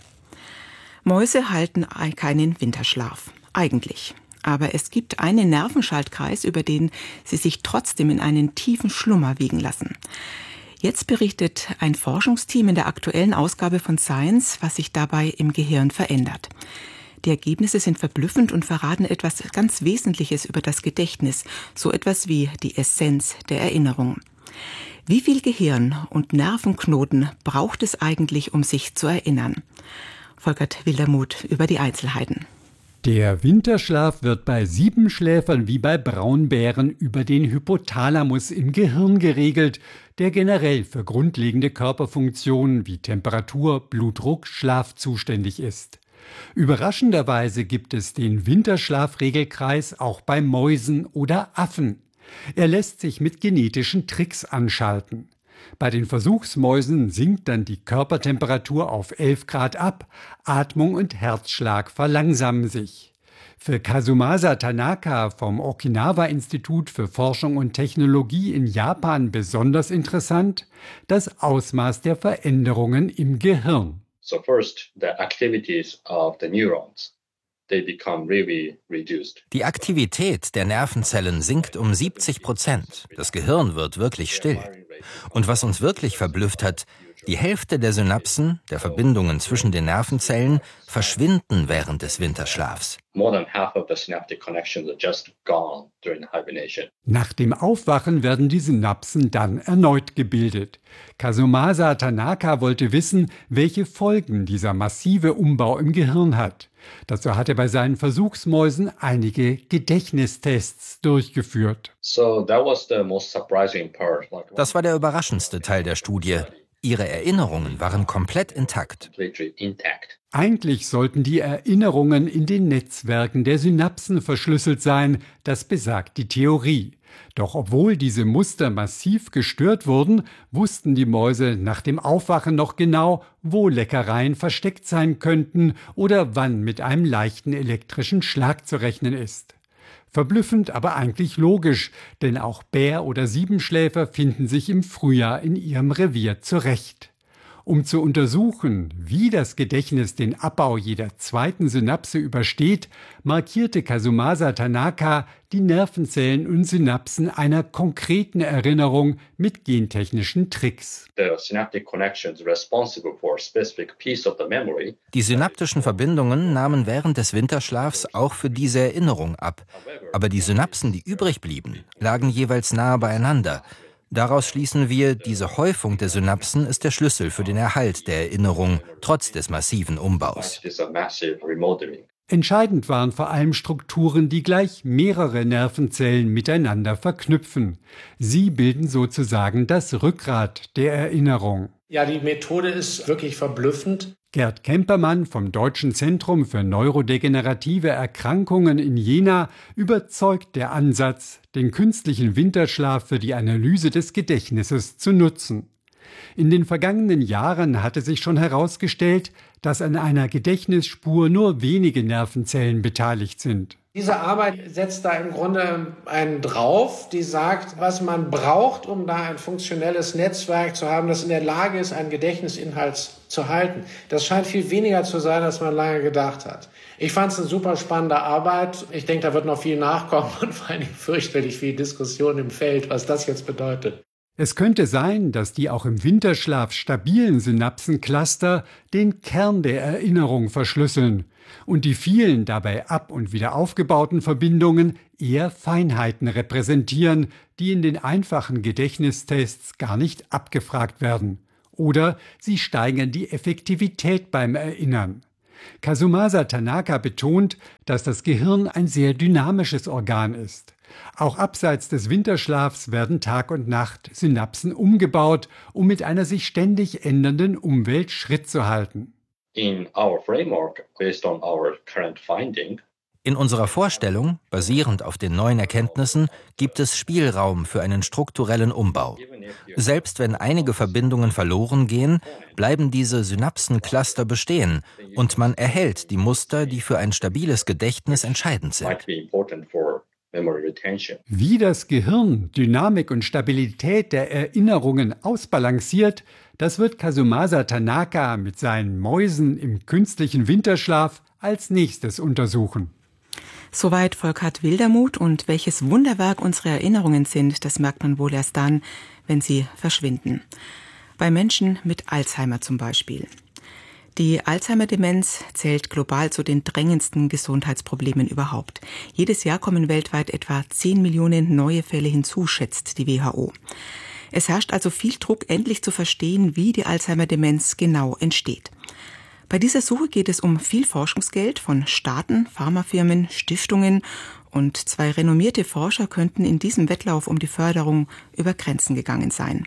Mäuse halten keinen Winterschlaf. Eigentlich. Aber es gibt einen Nervenschaltkreis, über den sie sich trotzdem in einen tiefen Schlummer wiegen lassen. Jetzt berichtet ein Forschungsteam in der aktuellen Ausgabe von Science, was sich dabei im Gehirn verändert. Die Ergebnisse sind verblüffend und verraten etwas ganz Wesentliches über das Gedächtnis, so etwas wie die Essenz der Erinnerung. Wie viel Gehirn und Nervenknoten braucht es eigentlich, um sich zu erinnern? Volkert Wildermuth über die Einzelheiten. Der Winterschlaf wird bei Siebenschläfern wie bei Braunbären über den Hypothalamus im Gehirn geregelt, der generell für grundlegende Körperfunktionen wie Temperatur, Blutdruck, Schlaf zuständig ist. Überraschenderweise gibt es den Winterschlafregelkreis auch bei Mäusen oder Affen. Er lässt sich mit genetischen Tricks anschalten. Bei den Versuchsmäusen sinkt dann die Körpertemperatur auf 11 Grad ab, Atmung und Herzschlag verlangsamen sich. Für Kazumasa Tanaka vom Okinawa-Institut für Forschung und Technologie in Japan besonders interessant, das Ausmaß der Veränderungen im Gehirn. So first, the activities of the neurons, they become really reduced. Die Aktivität der Nervenzellen sinkt um 70%. Das Gehirn wird wirklich still. Und was uns wirklich verblüfft hat, die Hälfte der Synapsen, der Verbindungen zwischen den Nervenzellen, verschwinden während des Winterschlafs. More than half of the synaptic connections are just gone during hibernation. Nach dem Aufwachen werden die Synapsen dann erneut gebildet. Kazumasa Tanaka wollte wissen, welche Folgen dieser massive Umbau im Gehirn hat. Dazu hat er bei seinen Versuchsmäusen einige Gedächtnistests durchgeführt. Das war der überraschendste Teil der Studie. Ihre Erinnerungen waren komplett intakt. Eigentlich sollten die Erinnerungen in den Netzwerken der Synapsen verschlüsselt sein, das besagt die Theorie. Doch obwohl diese Muster massiv gestört wurden, wussten die Mäuse nach dem Aufwachen noch genau, wo Leckereien versteckt sein könnten oder wann mit einem leichten elektrischen Schlag zu rechnen ist. Verblüffend, aber eigentlich logisch, denn auch Bär- oder Siebenschläfer finden sich im Frühjahr in ihrem Revier zurecht. Um zu untersuchen, wie das Gedächtnis den Abbau jeder zweiten Synapse übersteht, markierte Kazumasa Tanaka die Nervenzellen und Synapsen einer konkreten Erinnerung mit gentechnischen Tricks. Die synaptischen Verbindungen nahmen während des Winterschlafs auch für diese Erinnerung ab. Aber die Synapsen, die übrig blieben, lagen jeweils nahe beieinander. Daraus schließen wir, diese Häufung der Synapsen ist der Schlüssel für den Erhalt der Erinnerung, trotz des massiven Umbaus. Entscheidend waren vor allem Strukturen, die gleich mehrere Nervenzellen miteinander verknüpfen. Sie bilden sozusagen das Rückgrat der Erinnerung. Ja, die Methode ist wirklich verblüffend. Gerd Kempermann vom Deutschen Zentrum für neurodegenerative Erkrankungen in Jena überzeugt der Ansatz, den künstlichen Winterschlaf für die Analyse des Gedächtnisses zu nutzen. In den vergangenen Jahren hatte sich schon herausgestellt, dass an einer Gedächtnisspur nur wenige Nervenzellen beteiligt sind. Diese Arbeit setzt da im Grunde einen drauf, die sagt, was man braucht, um da ein funktionelles Netzwerk zu haben, das in der Lage ist, einen Gedächtnisinhalt zu halten. Das scheint viel weniger zu sein, als man lange gedacht hat. Ich fand es eine super spannende Arbeit. Ich denke, da wird noch viel nachkommen und vor allem fürchterlich viel Diskussion im Feld, was das jetzt bedeutet. Es könnte sein, dass die auch im Winterschlaf stabilen Synapsencluster den Kern der Erinnerung verschlüsseln und die vielen dabei ab- und wieder aufgebauten Verbindungen eher Feinheiten repräsentieren, die in den einfachen Gedächtnistests gar nicht abgefragt werden. Oder sie steigern die Effektivität beim Erinnern. Kazumasa Tanaka betont, dass das Gehirn ein sehr dynamisches Organ ist. Auch abseits des Winterschlafs werden Tag und Nacht Synapsen umgebaut, um mit einer sich ständig ändernden Umwelt Schritt zu halten. In our framework, based on our current finding, in unserer Vorstellung, basierend auf den neuen Erkenntnissen, gibt es Spielraum für einen strukturellen Umbau. Selbst wenn einige Verbindungen verloren gehen, bleiben diese Synapsencluster bestehen und man erhält die Muster, die für ein stabiles Gedächtnis entscheidend sind. Wie das Gehirn Dynamik und Stabilität der Erinnerungen ausbalanciert, das wird Kazumasa Tanaka mit seinen Mäusen im künstlichen Winterschlaf als nächstes untersuchen. Soweit Volkert Wildermuth, und welches Wunderwerk unsere Erinnerungen sind, das merkt man wohl erst dann, wenn sie verschwinden. Bei Menschen mit Alzheimer zum Beispiel. Die Alzheimer-Demenz zählt global zu den drängendsten Gesundheitsproblemen überhaupt. Jedes Jahr kommen weltweit etwa 10 Millionen neue Fälle hinzu, schätzt die WHO. Es herrscht also viel Druck, endlich zu verstehen, wie die Alzheimer-Demenz genau entsteht. Bei dieser Suche geht es um viel Forschungsgeld von Staaten, Pharmafirmen, Stiftungen, und 2 renommierte Forscher könnten in diesem Wettlauf um die Förderung über Grenzen gegangen sein.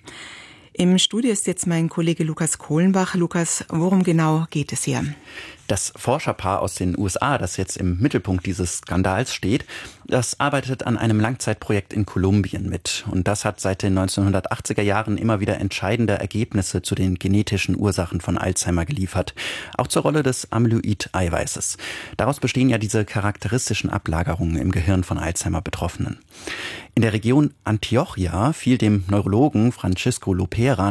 Im Studio ist jetzt mein Kollege Lukas Kohlenbach. Lukas, worum genau geht es hier? Das Forscherpaar aus den USA, das jetzt im Mittelpunkt dieses Skandals steht, das arbeitet an einem Langzeitprojekt in Kolumbien mit. Und das hat seit den 1980er Jahren immer wieder entscheidende Ergebnisse zu den genetischen Ursachen von Alzheimer geliefert. Auch zur Rolle des Amyloid-Eiweißes. Daraus bestehen ja diese charakteristischen Ablagerungen im Gehirn von Alzheimer-Betroffenen. In der Region Antioquia fiel dem Neurologen Francisco Lopera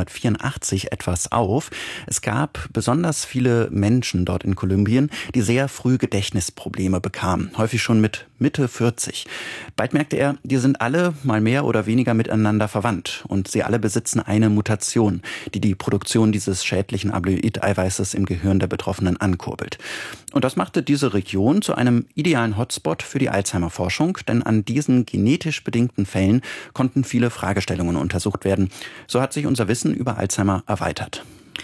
1984 etwas auf. Es gab besonders viele Menschen dort in Kolumbien, die sehr früh Gedächtnisprobleme bekamen, häufig schon mit Mitte 40. Bald merkte er, die sind alle mal mehr oder weniger miteinander verwandt und sie alle besitzen eine Mutation, die die Produktion dieses schädlichen Amyloid-Eiweißes im Gehirn der Betroffenen ankurbelt. Und das machte diese Region zu einem idealen Hotspot für die Alzheimer-Forschung, denn an diesen genetisch bedingten Fällen konnten viele Fragestellungen untersucht werden. So hat sich unser Wissen über Alzheimer erweitert.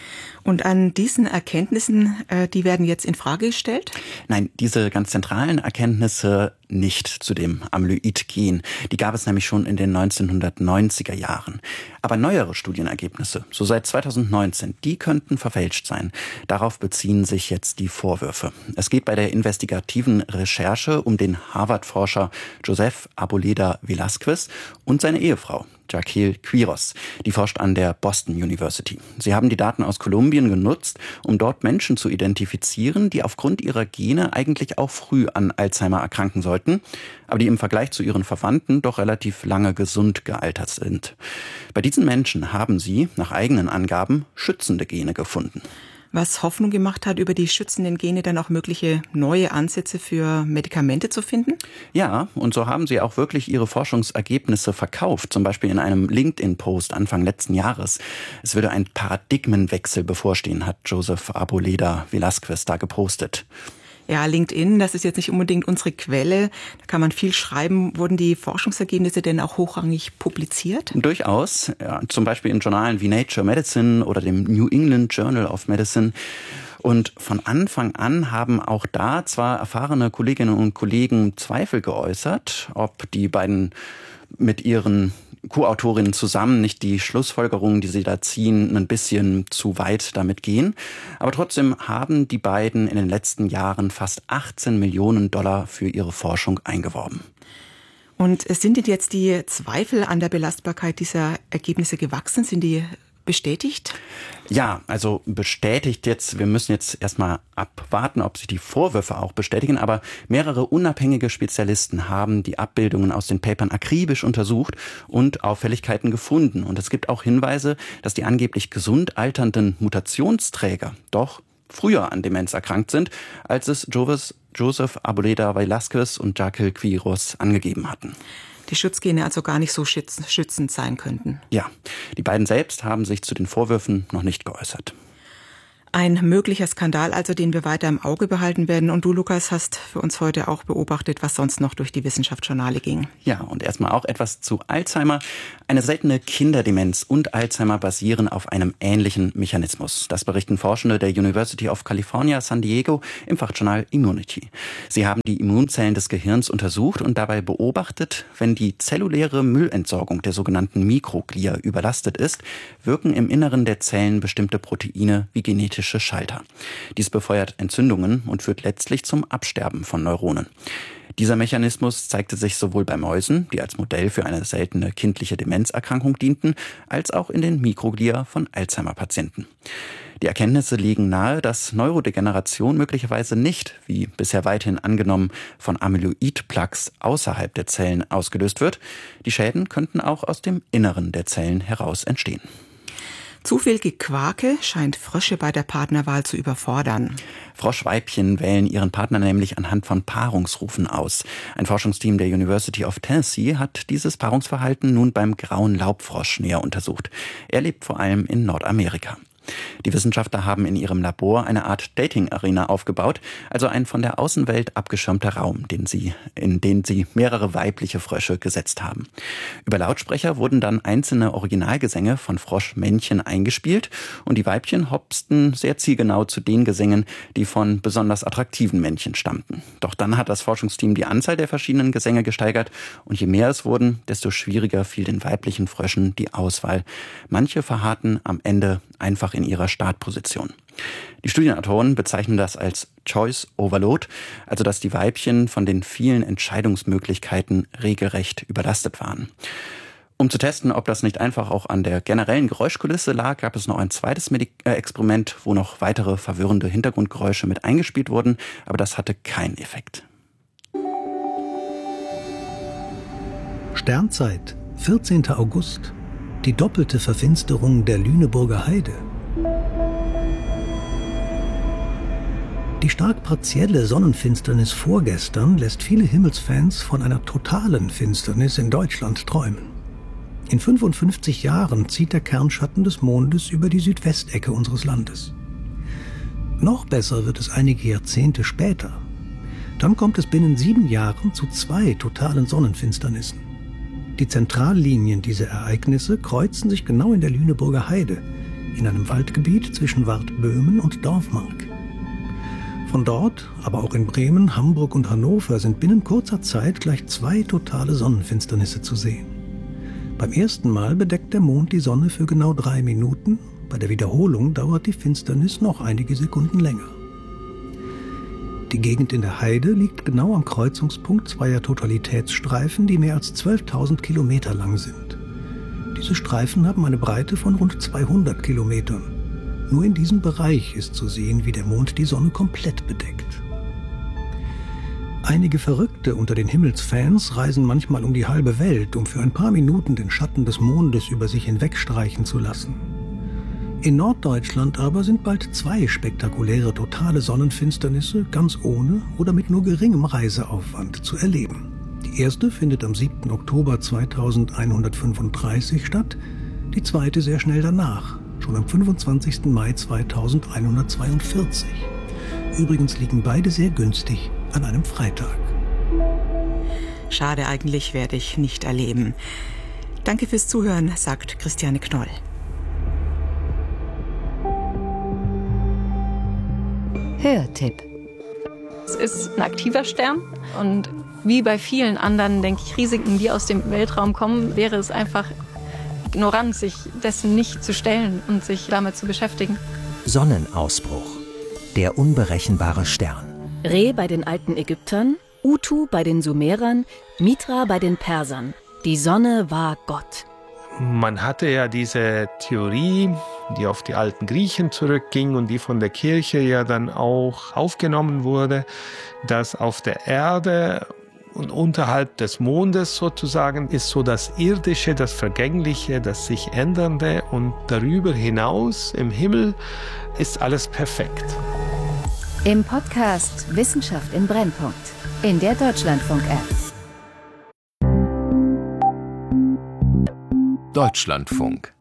Und an diesen Erkenntnissen, die werden jetzt in Frage gestellt? Nein, diese ganz zentralen Erkenntnisse nicht zu dem Amyloid-Gen. Die gab es nämlich schon in den 1990er Jahren. Aber neuere Studienergebnisse, so seit 2019, die könnten verfälscht sein. Darauf beziehen sich jetzt die Vorwürfe. Es geht bei der investigativen Recherche um den Harvard-Forscher Joseph Arboleda Velázquez und seine Ehefrau Jaquel Quiros. Die forscht an der Boston University. Sie haben die Daten aus Kolumbien genutzt, um dort Menschen zu identifizieren, die aufgrund ihrer Gene eigentlich auch früh an Alzheimer erkranken sollten, aber die im Vergleich zu ihren Verwandten doch relativ lange gesund gealtert sind. Bei diesen Menschen haben sie, nach eigenen Angaben, schützende Gene gefunden. Was Hoffnung gemacht hat, über die schützenden Gene dann auch mögliche neue Ansätze für Medikamente zu finden? Ja, und so haben sie auch wirklich ihre Forschungsergebnisse verkauft, zum Beispiel in einem LinkedIn-Post Anfang letzten Jahres. Es würde ein Paradigmenwechsel bevorstehen, hat Joseph Arboleda Velázquez da gepostet. Ja, LinkedIn, das ist jetzt nicht unbedingt unsere Quelle. Da kann man viel schreiben. Wurden die Forschungsergebnisse denn auch hochrangig publiziert? Durchaus. Ja, zum Beispiel in Journalen wie Nature Medicine oder dem New England Journal of Medicine. Und von Anfang an haben auch da zwar erfahrene Kolleginnen und Kollegen Zweifel geäußert, ob die beiden mit ihren Co-Autorinnen zusammen nicht die Schlussfolgerungen, die sie da ziehen, ein bisschen zu weit damit gehen. Aber trotzdem haben die beiden in den letzten Jahren fast 18 Millionen $ für ihre Forschung eingeworben. Und sind jetzt die Zweifel an der Belastbarkeit dieser Ergebnisse gewachsen? Sind die bestätigt? Ja, also bestätigt jetzt, wir müssen jetzt erstmal abwarten, ob sich die Vorwürfe auch bestätigen, aber mehrere unabhängige Spezialisten haben die Abbildungen aus den Papern akribisch untersucht und Auffälligkeiten gefunden. Und es gibt auch Hinweise, dass die angeblich gesund alternden Mutationsträger doch früher an Demenz erkrankt sind, als es Joseph Arboleda Velasquez und Jacques Quiros angegeben hatten. Die Schutzgene also gar nicht so schützend sein könnten. Ja, die beiden selbst haben sich zu den Vorwürfen noch nicht geäußert. Ein möglicher Skandal, also den wir weiter im Auge behalten werden. Und du, Lukas, hast für uns heute auch beobachtet, was sonst noch durch die Wissenschaftsjournale ging. Ja, und erstmal auch etwas zu Alzheimer. Eine seltene Kinderdemenz und Alzheimer basieren auf einem ähnlichen Mechanismus. Das berichten Forschende der University of California, San Diego im Fachjournal Immunity. Sie haben die Immunzellen des Gehirns untersucht und dabei beobachtet, wenn die zelluläre Müllentsorgung der sogenannten Mikroglia überlastet ist, wirken im Inneren der Zellen bestimmte Proteine wie genetische Schalter. Dies befeuert Entzündungen und führt letztlich zum Absterben von Neuronen. Dieser Mechanismus zeigte sich sowohl bei Mäusen, die als Modell für eine seltene kindliche Demenzerkrankung dienten, als auch in den Mikroglia von Alzheimer-Patienten. Die Erkenntnisse legen nahe, dass Neurodegeneration möglicherweise nicht, wie bisher weithin angenommen, von Amyloid-Plaques außerhalb der Zellen ausgelöst wird. Die Schäden könnten auch aus dem Inneren der Zellen heraus entstehen. Zu viel Gequake scheint Frösche bei der Partnerwahl zu überfordern. Froschweibchen wählen ihren Partner nämlich anhand von Paarungsrufen aus. Ein Forschungsteam der University of Tennessee hat dieses Paarungsverhalten nun beim grauen Laubfrosch näher untersucht. Er lebt vor allem in Nordamerika. Die Wissenschaftler haben in ihrem Labor eine Art Dating-Arena aufgebaut, also ein von der Außenwelt abgeschirmter Raum, in den sie mehrere weibliche Frösche gesetzt haben. Über Lautsprecher wurden dann einzelne Originalgesänge von Froschmännchen eingespielt und die Weibchen hopsten sehr zielgenau zu den Gesängen, die von besonders attraktiven Männchen stammten. Doch dann hat das Forschungsteam die Anzahl der verschiedenen Gesänge gesteigert und je mehr es wurden, desto schwieriger fiel den weiblichen Fröschen die Auswahl. Manche verharrten am Ende einfach in ihrer Startposition. Die Studienautoren bezeichnen das als Choice Overload, also dass die Weibchen von den vielen Entscheidungsmöglichkeiten regelrecht überlastet waren. Um zu testen, ob das nicht einfach auch an der generellen Geräuschkulisse lag, gab es noch ein zweites Experiment, wo noch weitere verwirrende Hintergrundgeräusche mit eingespielt wurden, aber das hatte keinen Effekt. Sternzeit, 14. August. Die doppelte Verfinsterung der Lüneburger Heide. Die stark partielle Sonnenfinsternis vorgestern lässt viele Himmelsfans von einer totalen Finsternis in Deutschland träumen. In 55 Jahren zieht der Kernschatten des Mondes über die Südwestecke unseres Landes. Noch besser wird es einige Jahrzehnte später. Dann kommt es binnen 7 Jahren zu 2 totalen Sonnenfinsternissen. Die Zentrallinien dieser Ereignisse kreuzen sich genau in der Lüneburger Heide, in einem Waldgebiet zwischen Wardböhmen und Dorfmark. Von dort, aber auch in Bremen, Hamburg und Hannover sind binnen kurzer Zeit gleich 2 totale Sonnenfinsternisse zu sehen. Beim ersten Mal bedeckt der Mond die Sonne für genau 3 Minuten, bei der Wiederholung dauert die Finsternis noch einige Sekunden länger. Die Gegend in der Heide liegt genau am Kreuzungspunkt zweier Totalitätsstreifen, die mehr als 12.000 Kilometer lang sind. Diese Streifen haben eine Breite von rund 200 Kilometern. Nur in diesem Bereich ist zu sehen, wie der Mond die Sonne komplett bedeckt. Einige Verrückte unter den Himmelsfans reisen manchmal um die halbe Welt, um für ein paar Minuten den Schatten des Mondes über sich hinwegstreichen zu lassen. In Norddeutschland aber sind bald 2 spektakuläre totale Sonnenfinsternisse ganz ohne oder mit nur geringem Reiseaufwand zu erleben. Die erste findet am 7. Oktober 2135 statt, die zweite sehr schnell danach, schon am 25. Mai 2142. Übrigens liegen beide sehr günstig an einem Freitag. Schade, eigentlich werde ich nicht erleben. Danke fürs Zuhören, sagt Christiane Knoll. Hörtipp. Es ist ein aktiver Stern und wie bei vielen anderen, denke ich, Risiken, die aus dem Weltraum kommen, wäre es einfach ignorant, sich dessen nicht zu stellen und sich damit zu beschäftigen. Sonnenausbruch. Der unberechenbare Stern. Re bei den alten Ägyptern, Utu bei den Sumerern, Mitra bei den Persern. Die Sonne war Gott. Man hatte ja diese Theorie, die auf die alten Griechen zurückging und die von der Kirche ja dann auch aufgenommen wurde, dass auf der Erde und unterhalb des Mondes sozusagen ist so das Irdische, das Vergängliche, das sich Ändernde und darüber hinaus im Himmel ist alles perfekt. Im Podcast Wissenschaft im Brennpunkt in der Deutschlandfunk-App. Deutschlandfunk.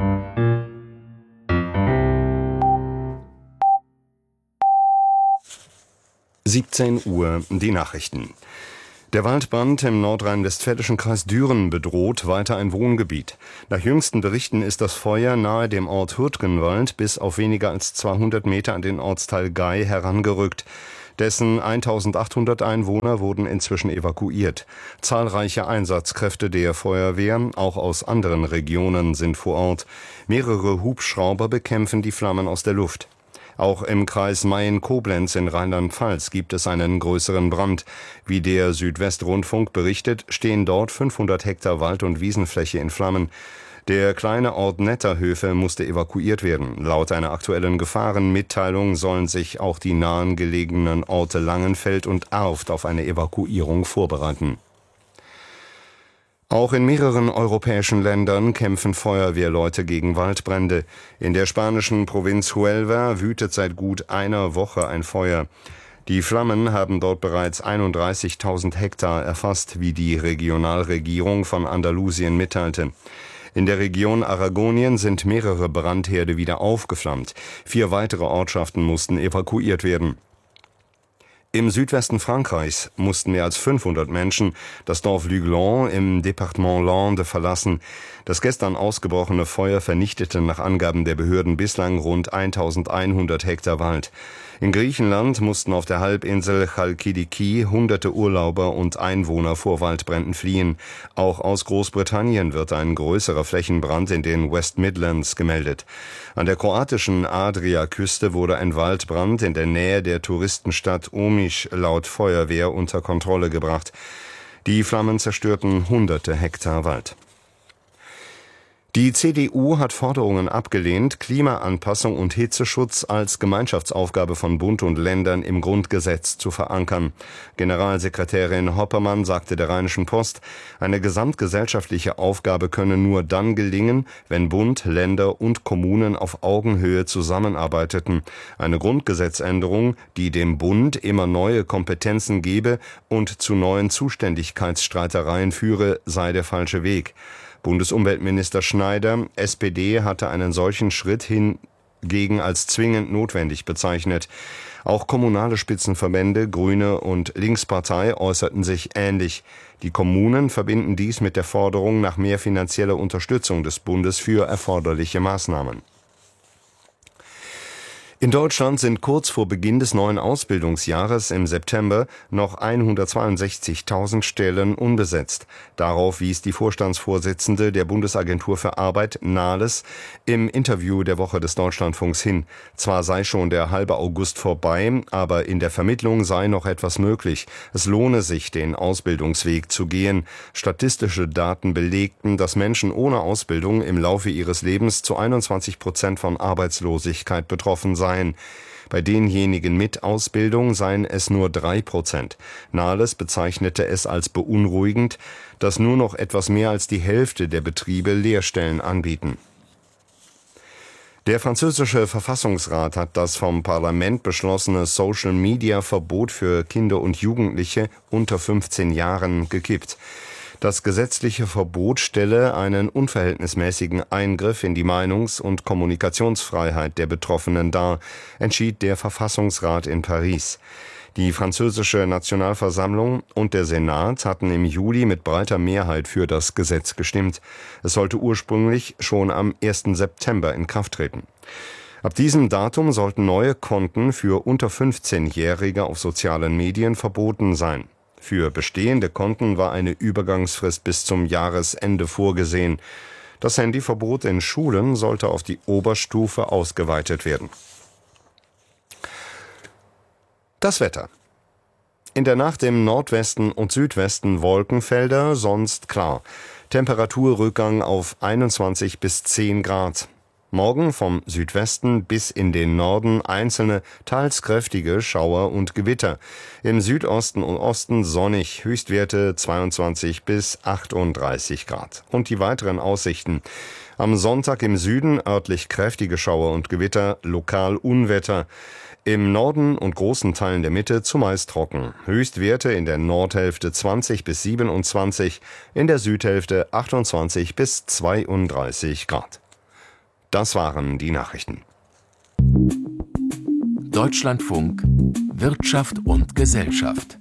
(17 Uhr) Die Nachrichten. Der Waldbrand im nordrhein-westfälischen Kreis Düren bedroht weiter ein Wohngebiet. Nach jüngsten Berichten ist das Feuer nahe dem Ort Hürtgenwald bis auf weniger als 200 Meter an den Ortsteil Gay herangerückt. Dessen 1800 Einwohner wurden inzwischen evakuiert. Zahlreiche Einsatzkräfte der Feuerwehr, auch aus anderen Regionen, sind vor Ort. Mehrere Hubschrauber bekämpfen die Flammen aus der Luft. Auch im Kreis Mayen-Koblenz in Rheinland-Pfalz gibt es einen größeren Brand. Wie der Südwestrundfunk berichtet, stehen dort 500 Hektar Wald- und Wiesenfläche in Flammen. Der kleine Ort Netterhöfe musste evakuiert werden. Laut einer aktuellen Gefahrenmitteilung sollen sich auch die nahen gelegenen Orte Langenfeld und Erft auf eine Evakuierung vorbereiten. Auch in mehreren europäischen Ländern kämpfen Feuerwehrleute gegen Waldbrände. In der spanischen Provinz Huelva wütet seit gut einer Woche ein Feuer. Die Flammen haben dort bereits 31.000 Hektar erfasst, wie die Regionalregierung von Andalusien mitteilte. In der Region Aragonien sind mehrere Brandherde wieder aufgeflammt. 4 weitere Ortschaften mussten evakuiert werden. Im Südwesten Frankreichs mussten mehr als 500 Menschen das Dorf Luglon im Departement Landes verlassen. Das gestern ausgebrochene Feuer vernichtete nach Angaben der Behörden bislang rund 1100 Hektar Wald. In Griechenland mussten auf der Halbinsel Chalkidiki hunderte Urlauber und Einwohner vor Waldbränden fliehen. Auch aus Großbritannien wird ein größerer Flächenbrand in den West Midlands gemeldet. An der kroatischen Adriaküste wurde ein Waldbrand in der Nähe der Touristenstadt Omiš laut Feuerwehr unter Kontrolle gebracht. Die Flammen zerstörten hunderte Hektar Wald. Die CDU hat Forderungen abgelehnt, Klimaanpassung und Hitzeschutz als Gemeinschaftsaufgabe von Bund und Ländern im Grundgesetz zu verankern. Generalsekretärin Hoppermann sagte der Rheinischen Post, eine gesamtgesellschaftliche Aufgabe könne nur dann gelingen, wenn Bund, Länder und Kommunen auf Augenhöhe zusammenarbeiteten. Eine Grundgesetzänderung, die dem Bund immer neue Kompetenzen gebe und zu neuen Zuständigkeitsstreitereien führe, sei der falsche Weg. Bundesumweltminister Schneider, SPD, hatte einen solchen Schritt hingegen als zwingend notwendig bezeichnet. Auch kommunale Spitzenverbände, Grüne und Linkspartei äußerten sich ähnlich. Die Kommunen verbinden dies mit der Forderung nach mehr finanzieller Unterstützung des Bundes für erforderliche Maßnahmen. In Deutschland sind kurz vor Beginn des neuen Ausbildungsjahres im September noch 162.000 Stellen unbesetzt. Darauf wies die Vorstandsvorsitzende der Bundesagentur für Arbeit, Nahles, im Interview der Woche des Deutschlandfunks hin. Zwar sei schon der halbe August vorbei, aber in der Vermittlung sei noch etwas möglich. Es lohne sich, den Ausbildungsweg zu gehen. Statistische Daten belegten, dass Menschen ohne Ausbildung im Laufe ihres Lebens zu 21% von Arbeitslosigkeit betroffen seien. Bei denjenigen mit Ausbildung seien es nur 3%. Nahles bezeichnete es als beunruhigend, dass nur noch etwas mehr als die Hälfte der Betriebe Lehrstellen anbieten. Der französische Verfassungsrat hat das vom Parlament beschlossene Social-Media-Verbot für Kinder und Jugendliche unter 15 Jahren gekippt. Das gesetzliche Verbot stelle einen unverhältnismäßigen Eingriff in die Meinungs- und Kommunikationsfreiheit der Betroffenen dar, entschied der Verfassungsrat in Paris. Die französische Nationalversammlung und der Senat hatten im Juli mit breiter Mehrheit für das Gesetz gestimmt. Es sollte ursprünglich schon am 1. September in Kraft treten. Ab diesem Datum sollten neue Konten für unter 15-Jährige auf sozialen Medien verboten sein. Für bestehende Konten war eine Übergangsfrist bis zum Jahresende vorgesehen. Das Handyverbot in Schulen sollte auf die Oberstufe ausgeweitet werden. Das Wetter. In der Nacht im Nordwesten und Südwesten Wolkenfelder, sonst klar. Temperaturrückgang auf 21 bis 10 Grad. Morgen vom Südwesten bis in den Norden einzelne, teils kräftige Schauer und Gewitter. Im Südosten und Osten sonnig, Höchstwerte 22 bis 38 Grad. Und die weiteren Aussichten. Am Sonntag im Süden örtlich kräftige Schauer und Gewitter, lokal Unwetter. Im Norden und großen Teilen der Mitte zumeist trocken. Höchstwerte in der Nordhälfte 20 bis 27, in der Südhälfte 28 bis 32 Grad. Das waren die Nachrichten. Deutschlandfunk Wirtschaft und Gesellschaft.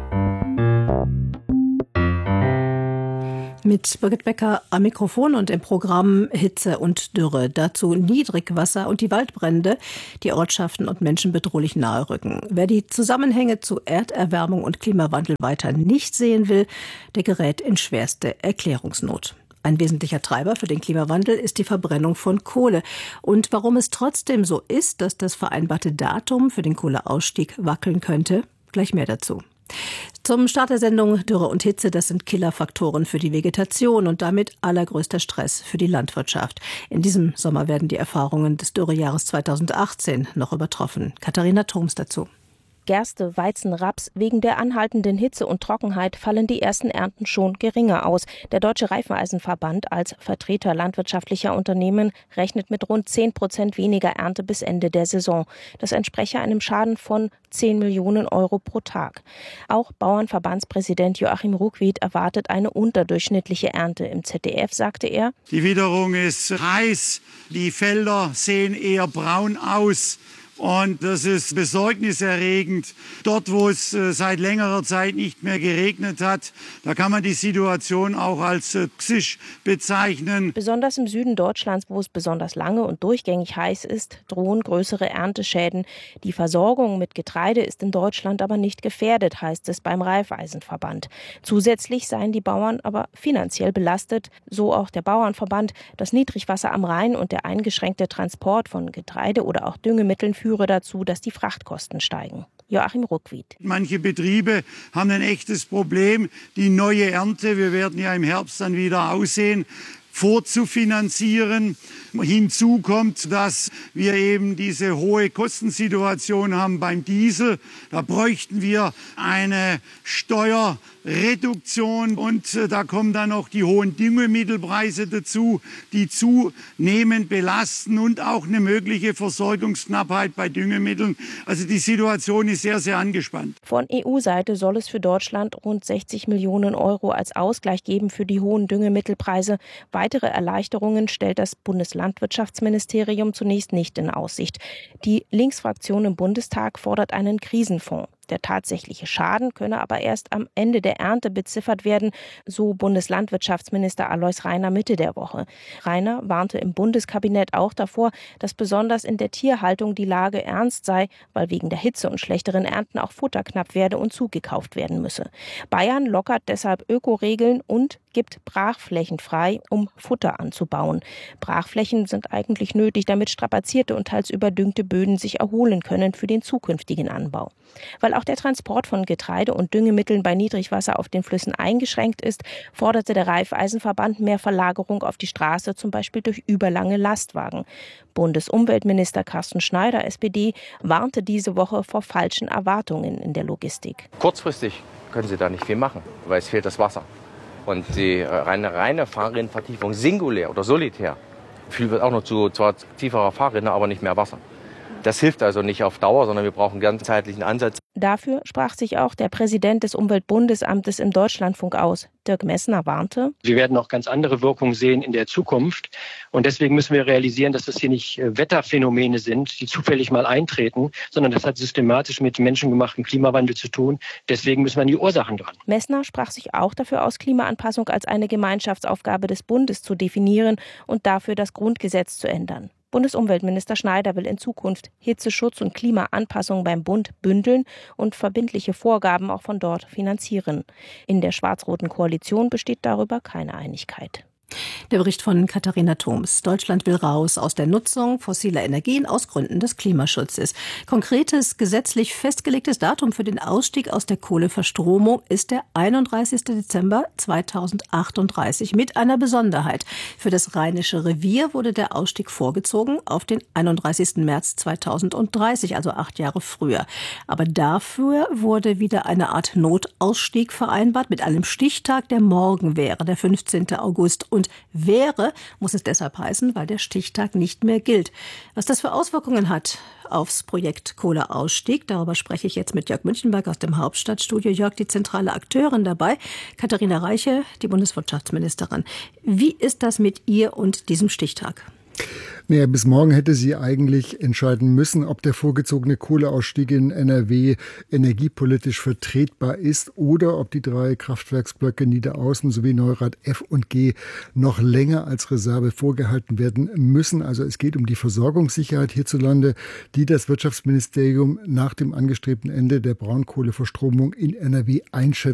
Mit Birgit Becker am Mikrofon und im Programm Hitze und Dürre. Dazu Niedrigwasser und die Waldbrände, die Ortschaften und Menschen bedrohlich nahe rücken. Wer die Zusammenhänge zu Erderwärmung und Klimawandel weiter nicht sehen will, der gerät in schwerste Erklärungsnot. Ein wesentlicher Treiber für den Klimawandel ist die Verbrennung von Kohle. Und warum es trotzdem so ist, dass das vereinbarte Datum für den Kohleausstieg wackeln könnte, gleich mehr dazu. Zum Start der Sendung Dürre und Hitze, das sind Killerfaktoren für die Vegetation und damit allergrößter Stress für die Landwirtschaft. In diesem Sommer werden die Erfahrungen des Dürrejahres 2018 noch übertroffen. Katharina Thoms dazu. Gerste, Weizen, Raps. Wegen der anhaltenden Hitze und Trockenheit fallen die ersten Ernten schon geringer aus. Der Deutsche Reifeneisenverband als Vertreter landwirtschaftlicher Unternehmen rechnet mit rund 10% weniger Ernte bis Ende der Saison. Das entspreche einem Schaden von 10 Millionen Euro pro Tag. Auch Bauernverbandspräsident Joachim Ruckwied erwartet eine unterdurchschnittliche Ernte. Im ZDF sagte er: Die Witterung ist heiß, die Felder sehen eher braun aus. Und das ist besorgniserregend. Dort, wo es seit längerer Zeit nicht mehr geregnet hat, da kann man die Situation auch als toxisch bezeichnen. Besonders im Süden Deutschlands, wo es besonders lange und durchgängig heiß ist, drohen größere Ernteschäden. Die Versorgung mit Getreide ist in Deutschland aber nicht gefährdet, heißt es beim Reifeisenverband. Zusätzlich seien die Bauern aber finanziell belastet, so auch der Bauernverband. Das Niedrigwasser am Rhein und der eingeschränkte Transport von Getreide oder auch Düngemitteln führe dazu, dass die Frachtkosten steigen. Joachim Ruckwied. Manche Betriebe haben ein echtes Problem, die neue Ernte, wir werden ja im Herbst dann wieder aussehen, vorzufinanzieren. Hinzu kommt, dass wir eben diese hohe Kostensituation haben beim Diesel. Da bräuchten wir eine Steuerreduktion und da kommen dann noch die hohen Düngemittelpreise dazu, die zunehmend belasten und auch eine mögliche Versorgungsknappheit bei Düngemitteln. Also die Situation ist sehr, sehr angespannt. Von EU-Seite soll es für Deutschland rund 60 Millionen Euro als Ausgleich geben für die hohen Düngemittelpreise. Weitere Erleichterungen stellt das Bundeslandwirtschaftsministerium zunächst nicht in Aussicht. Die Linksfraktion im Bundestag fordert einen Krisenfonds. Der tatsächliche Schaden könne aber erst am Ende der Ernte beziffert werden, so Bundeslandwirtschaftsminister Alois Rainer Mitte der Woche. Rainer warnte im Bundeskabinett auch davor, dass besonders in der Tierhaltung die Lage ernst sei, weil wegen der Hitze und schlechteren Ernten auch Futter knapp werde und zugekauft werden müsse. Bayern lockert deshalb Ökoregeln und gibt Brachflächen frei, um Futter anzubauen. Brachflächen sind eigentlich nötig, damit strapazierte und teils überdüngte Böden sich erholen können für den zukünftigen Anbau. Weil auch der Transport von Getreide und Düngemitteln bei Niedrigwasser auf den Flüssen eingeschränkt ist, forderte der Reifeisenverband mehr Verlagerung auf die Straße, zum Beispiel durch überlange Lastwagen. Bundesumweltminister Carsten Schneider, SPD, warnte diese Woche vor falschen Erwartungen in der Logistik. Kurzfristig können Sie da nicht viel machen, weil es fehlt das Wasser. Und die reine Fahrrinnenvertiefung singulär oder solitär führt auch noch zu zwar tieferer Fahrrinne, aber nicht mehr Wasser. Das hilft also nicht auf Dauer, sondern wir brauchen einen ganzheitlichen Ansatz. Dafür sprach sich auch der Präsident des Umweltbundesamtes im Deutschlandfunk aus. Dirk Messner warnte: Wir werden auch ganz andere Wirkungen sehen in der Zukunft. Und deswegen müssen wir realisieren, dass das hier nicht Wetterphänomene sind, die zufällig mal eintreten, sondern das hat systematisch mit menschengemachten Klimawandel zu tun. Deswegen müssen wir an die Ursachen dran. Messner sprach sich auch dafür aus, Klimaanpassung als eine Gemeinschaftsaufgabe des Bundes zu definieren und dafür das Grundgesetz zu ändern. Bundesumweltminister Schneider will in Zukunft Hitzeschutz und Klimaanpassung beim Bund bündeln und verbindliche Vorgaben auch von dort finanzieren. In der schwarz-roten Koalition besteht darüber keine Einigkeit. Der Bericht von Katharina Thoms. Deutschland will raus aus der Nutzung fossiler Energien aus Gründen des Klimaschutzes. Konkretes, gesetzlich festgelegtes Datum für den Ausstieg aus der Kohleverstromung ist der 31. Dezember 2038 mit einer Besonderheit. Für das Rheinische Revier wurde der Ausstieg vorgezogen auf den 31. März 2030, also 8 Jahre früher. Aber dafür wurde wieder eine Art Notausstieg vereinbart mit einem Stichtag, der morgen wäre, der 15. August. Und wäre, muss es deshalb heißen, weil der Stichtag nicht mehr gilt. Was das für Auswirkungen hat aufs Projekt Kohleausstieg, darüber spreche ich jetzt mit Jörg Münchenberg aus dem Hauptstadtstudio. Jörg, die zentrale Akteurin dabei, Katharina Reiche, die Bundeswirtschaftsministerin. Wie ist das mit ihr und diesem Stichtag? Naja, bis morgen hätte sie eigentlich entscheiden müssen, ob der vorgezogene Kohleausstieg in NRW energiepolitisch vertretbar ist oder ob die 3 Kraftwerksblöcke Niederaußen sowie Neurath F und G noch länger als Reserve vorgehalten werden müssen. Also es geht um die Versorgungssicherheit hierzulande, die das Wirtschaftsministerium nach dem angestrebten Ende der Braunkohleverstromung in NRW einschätzt.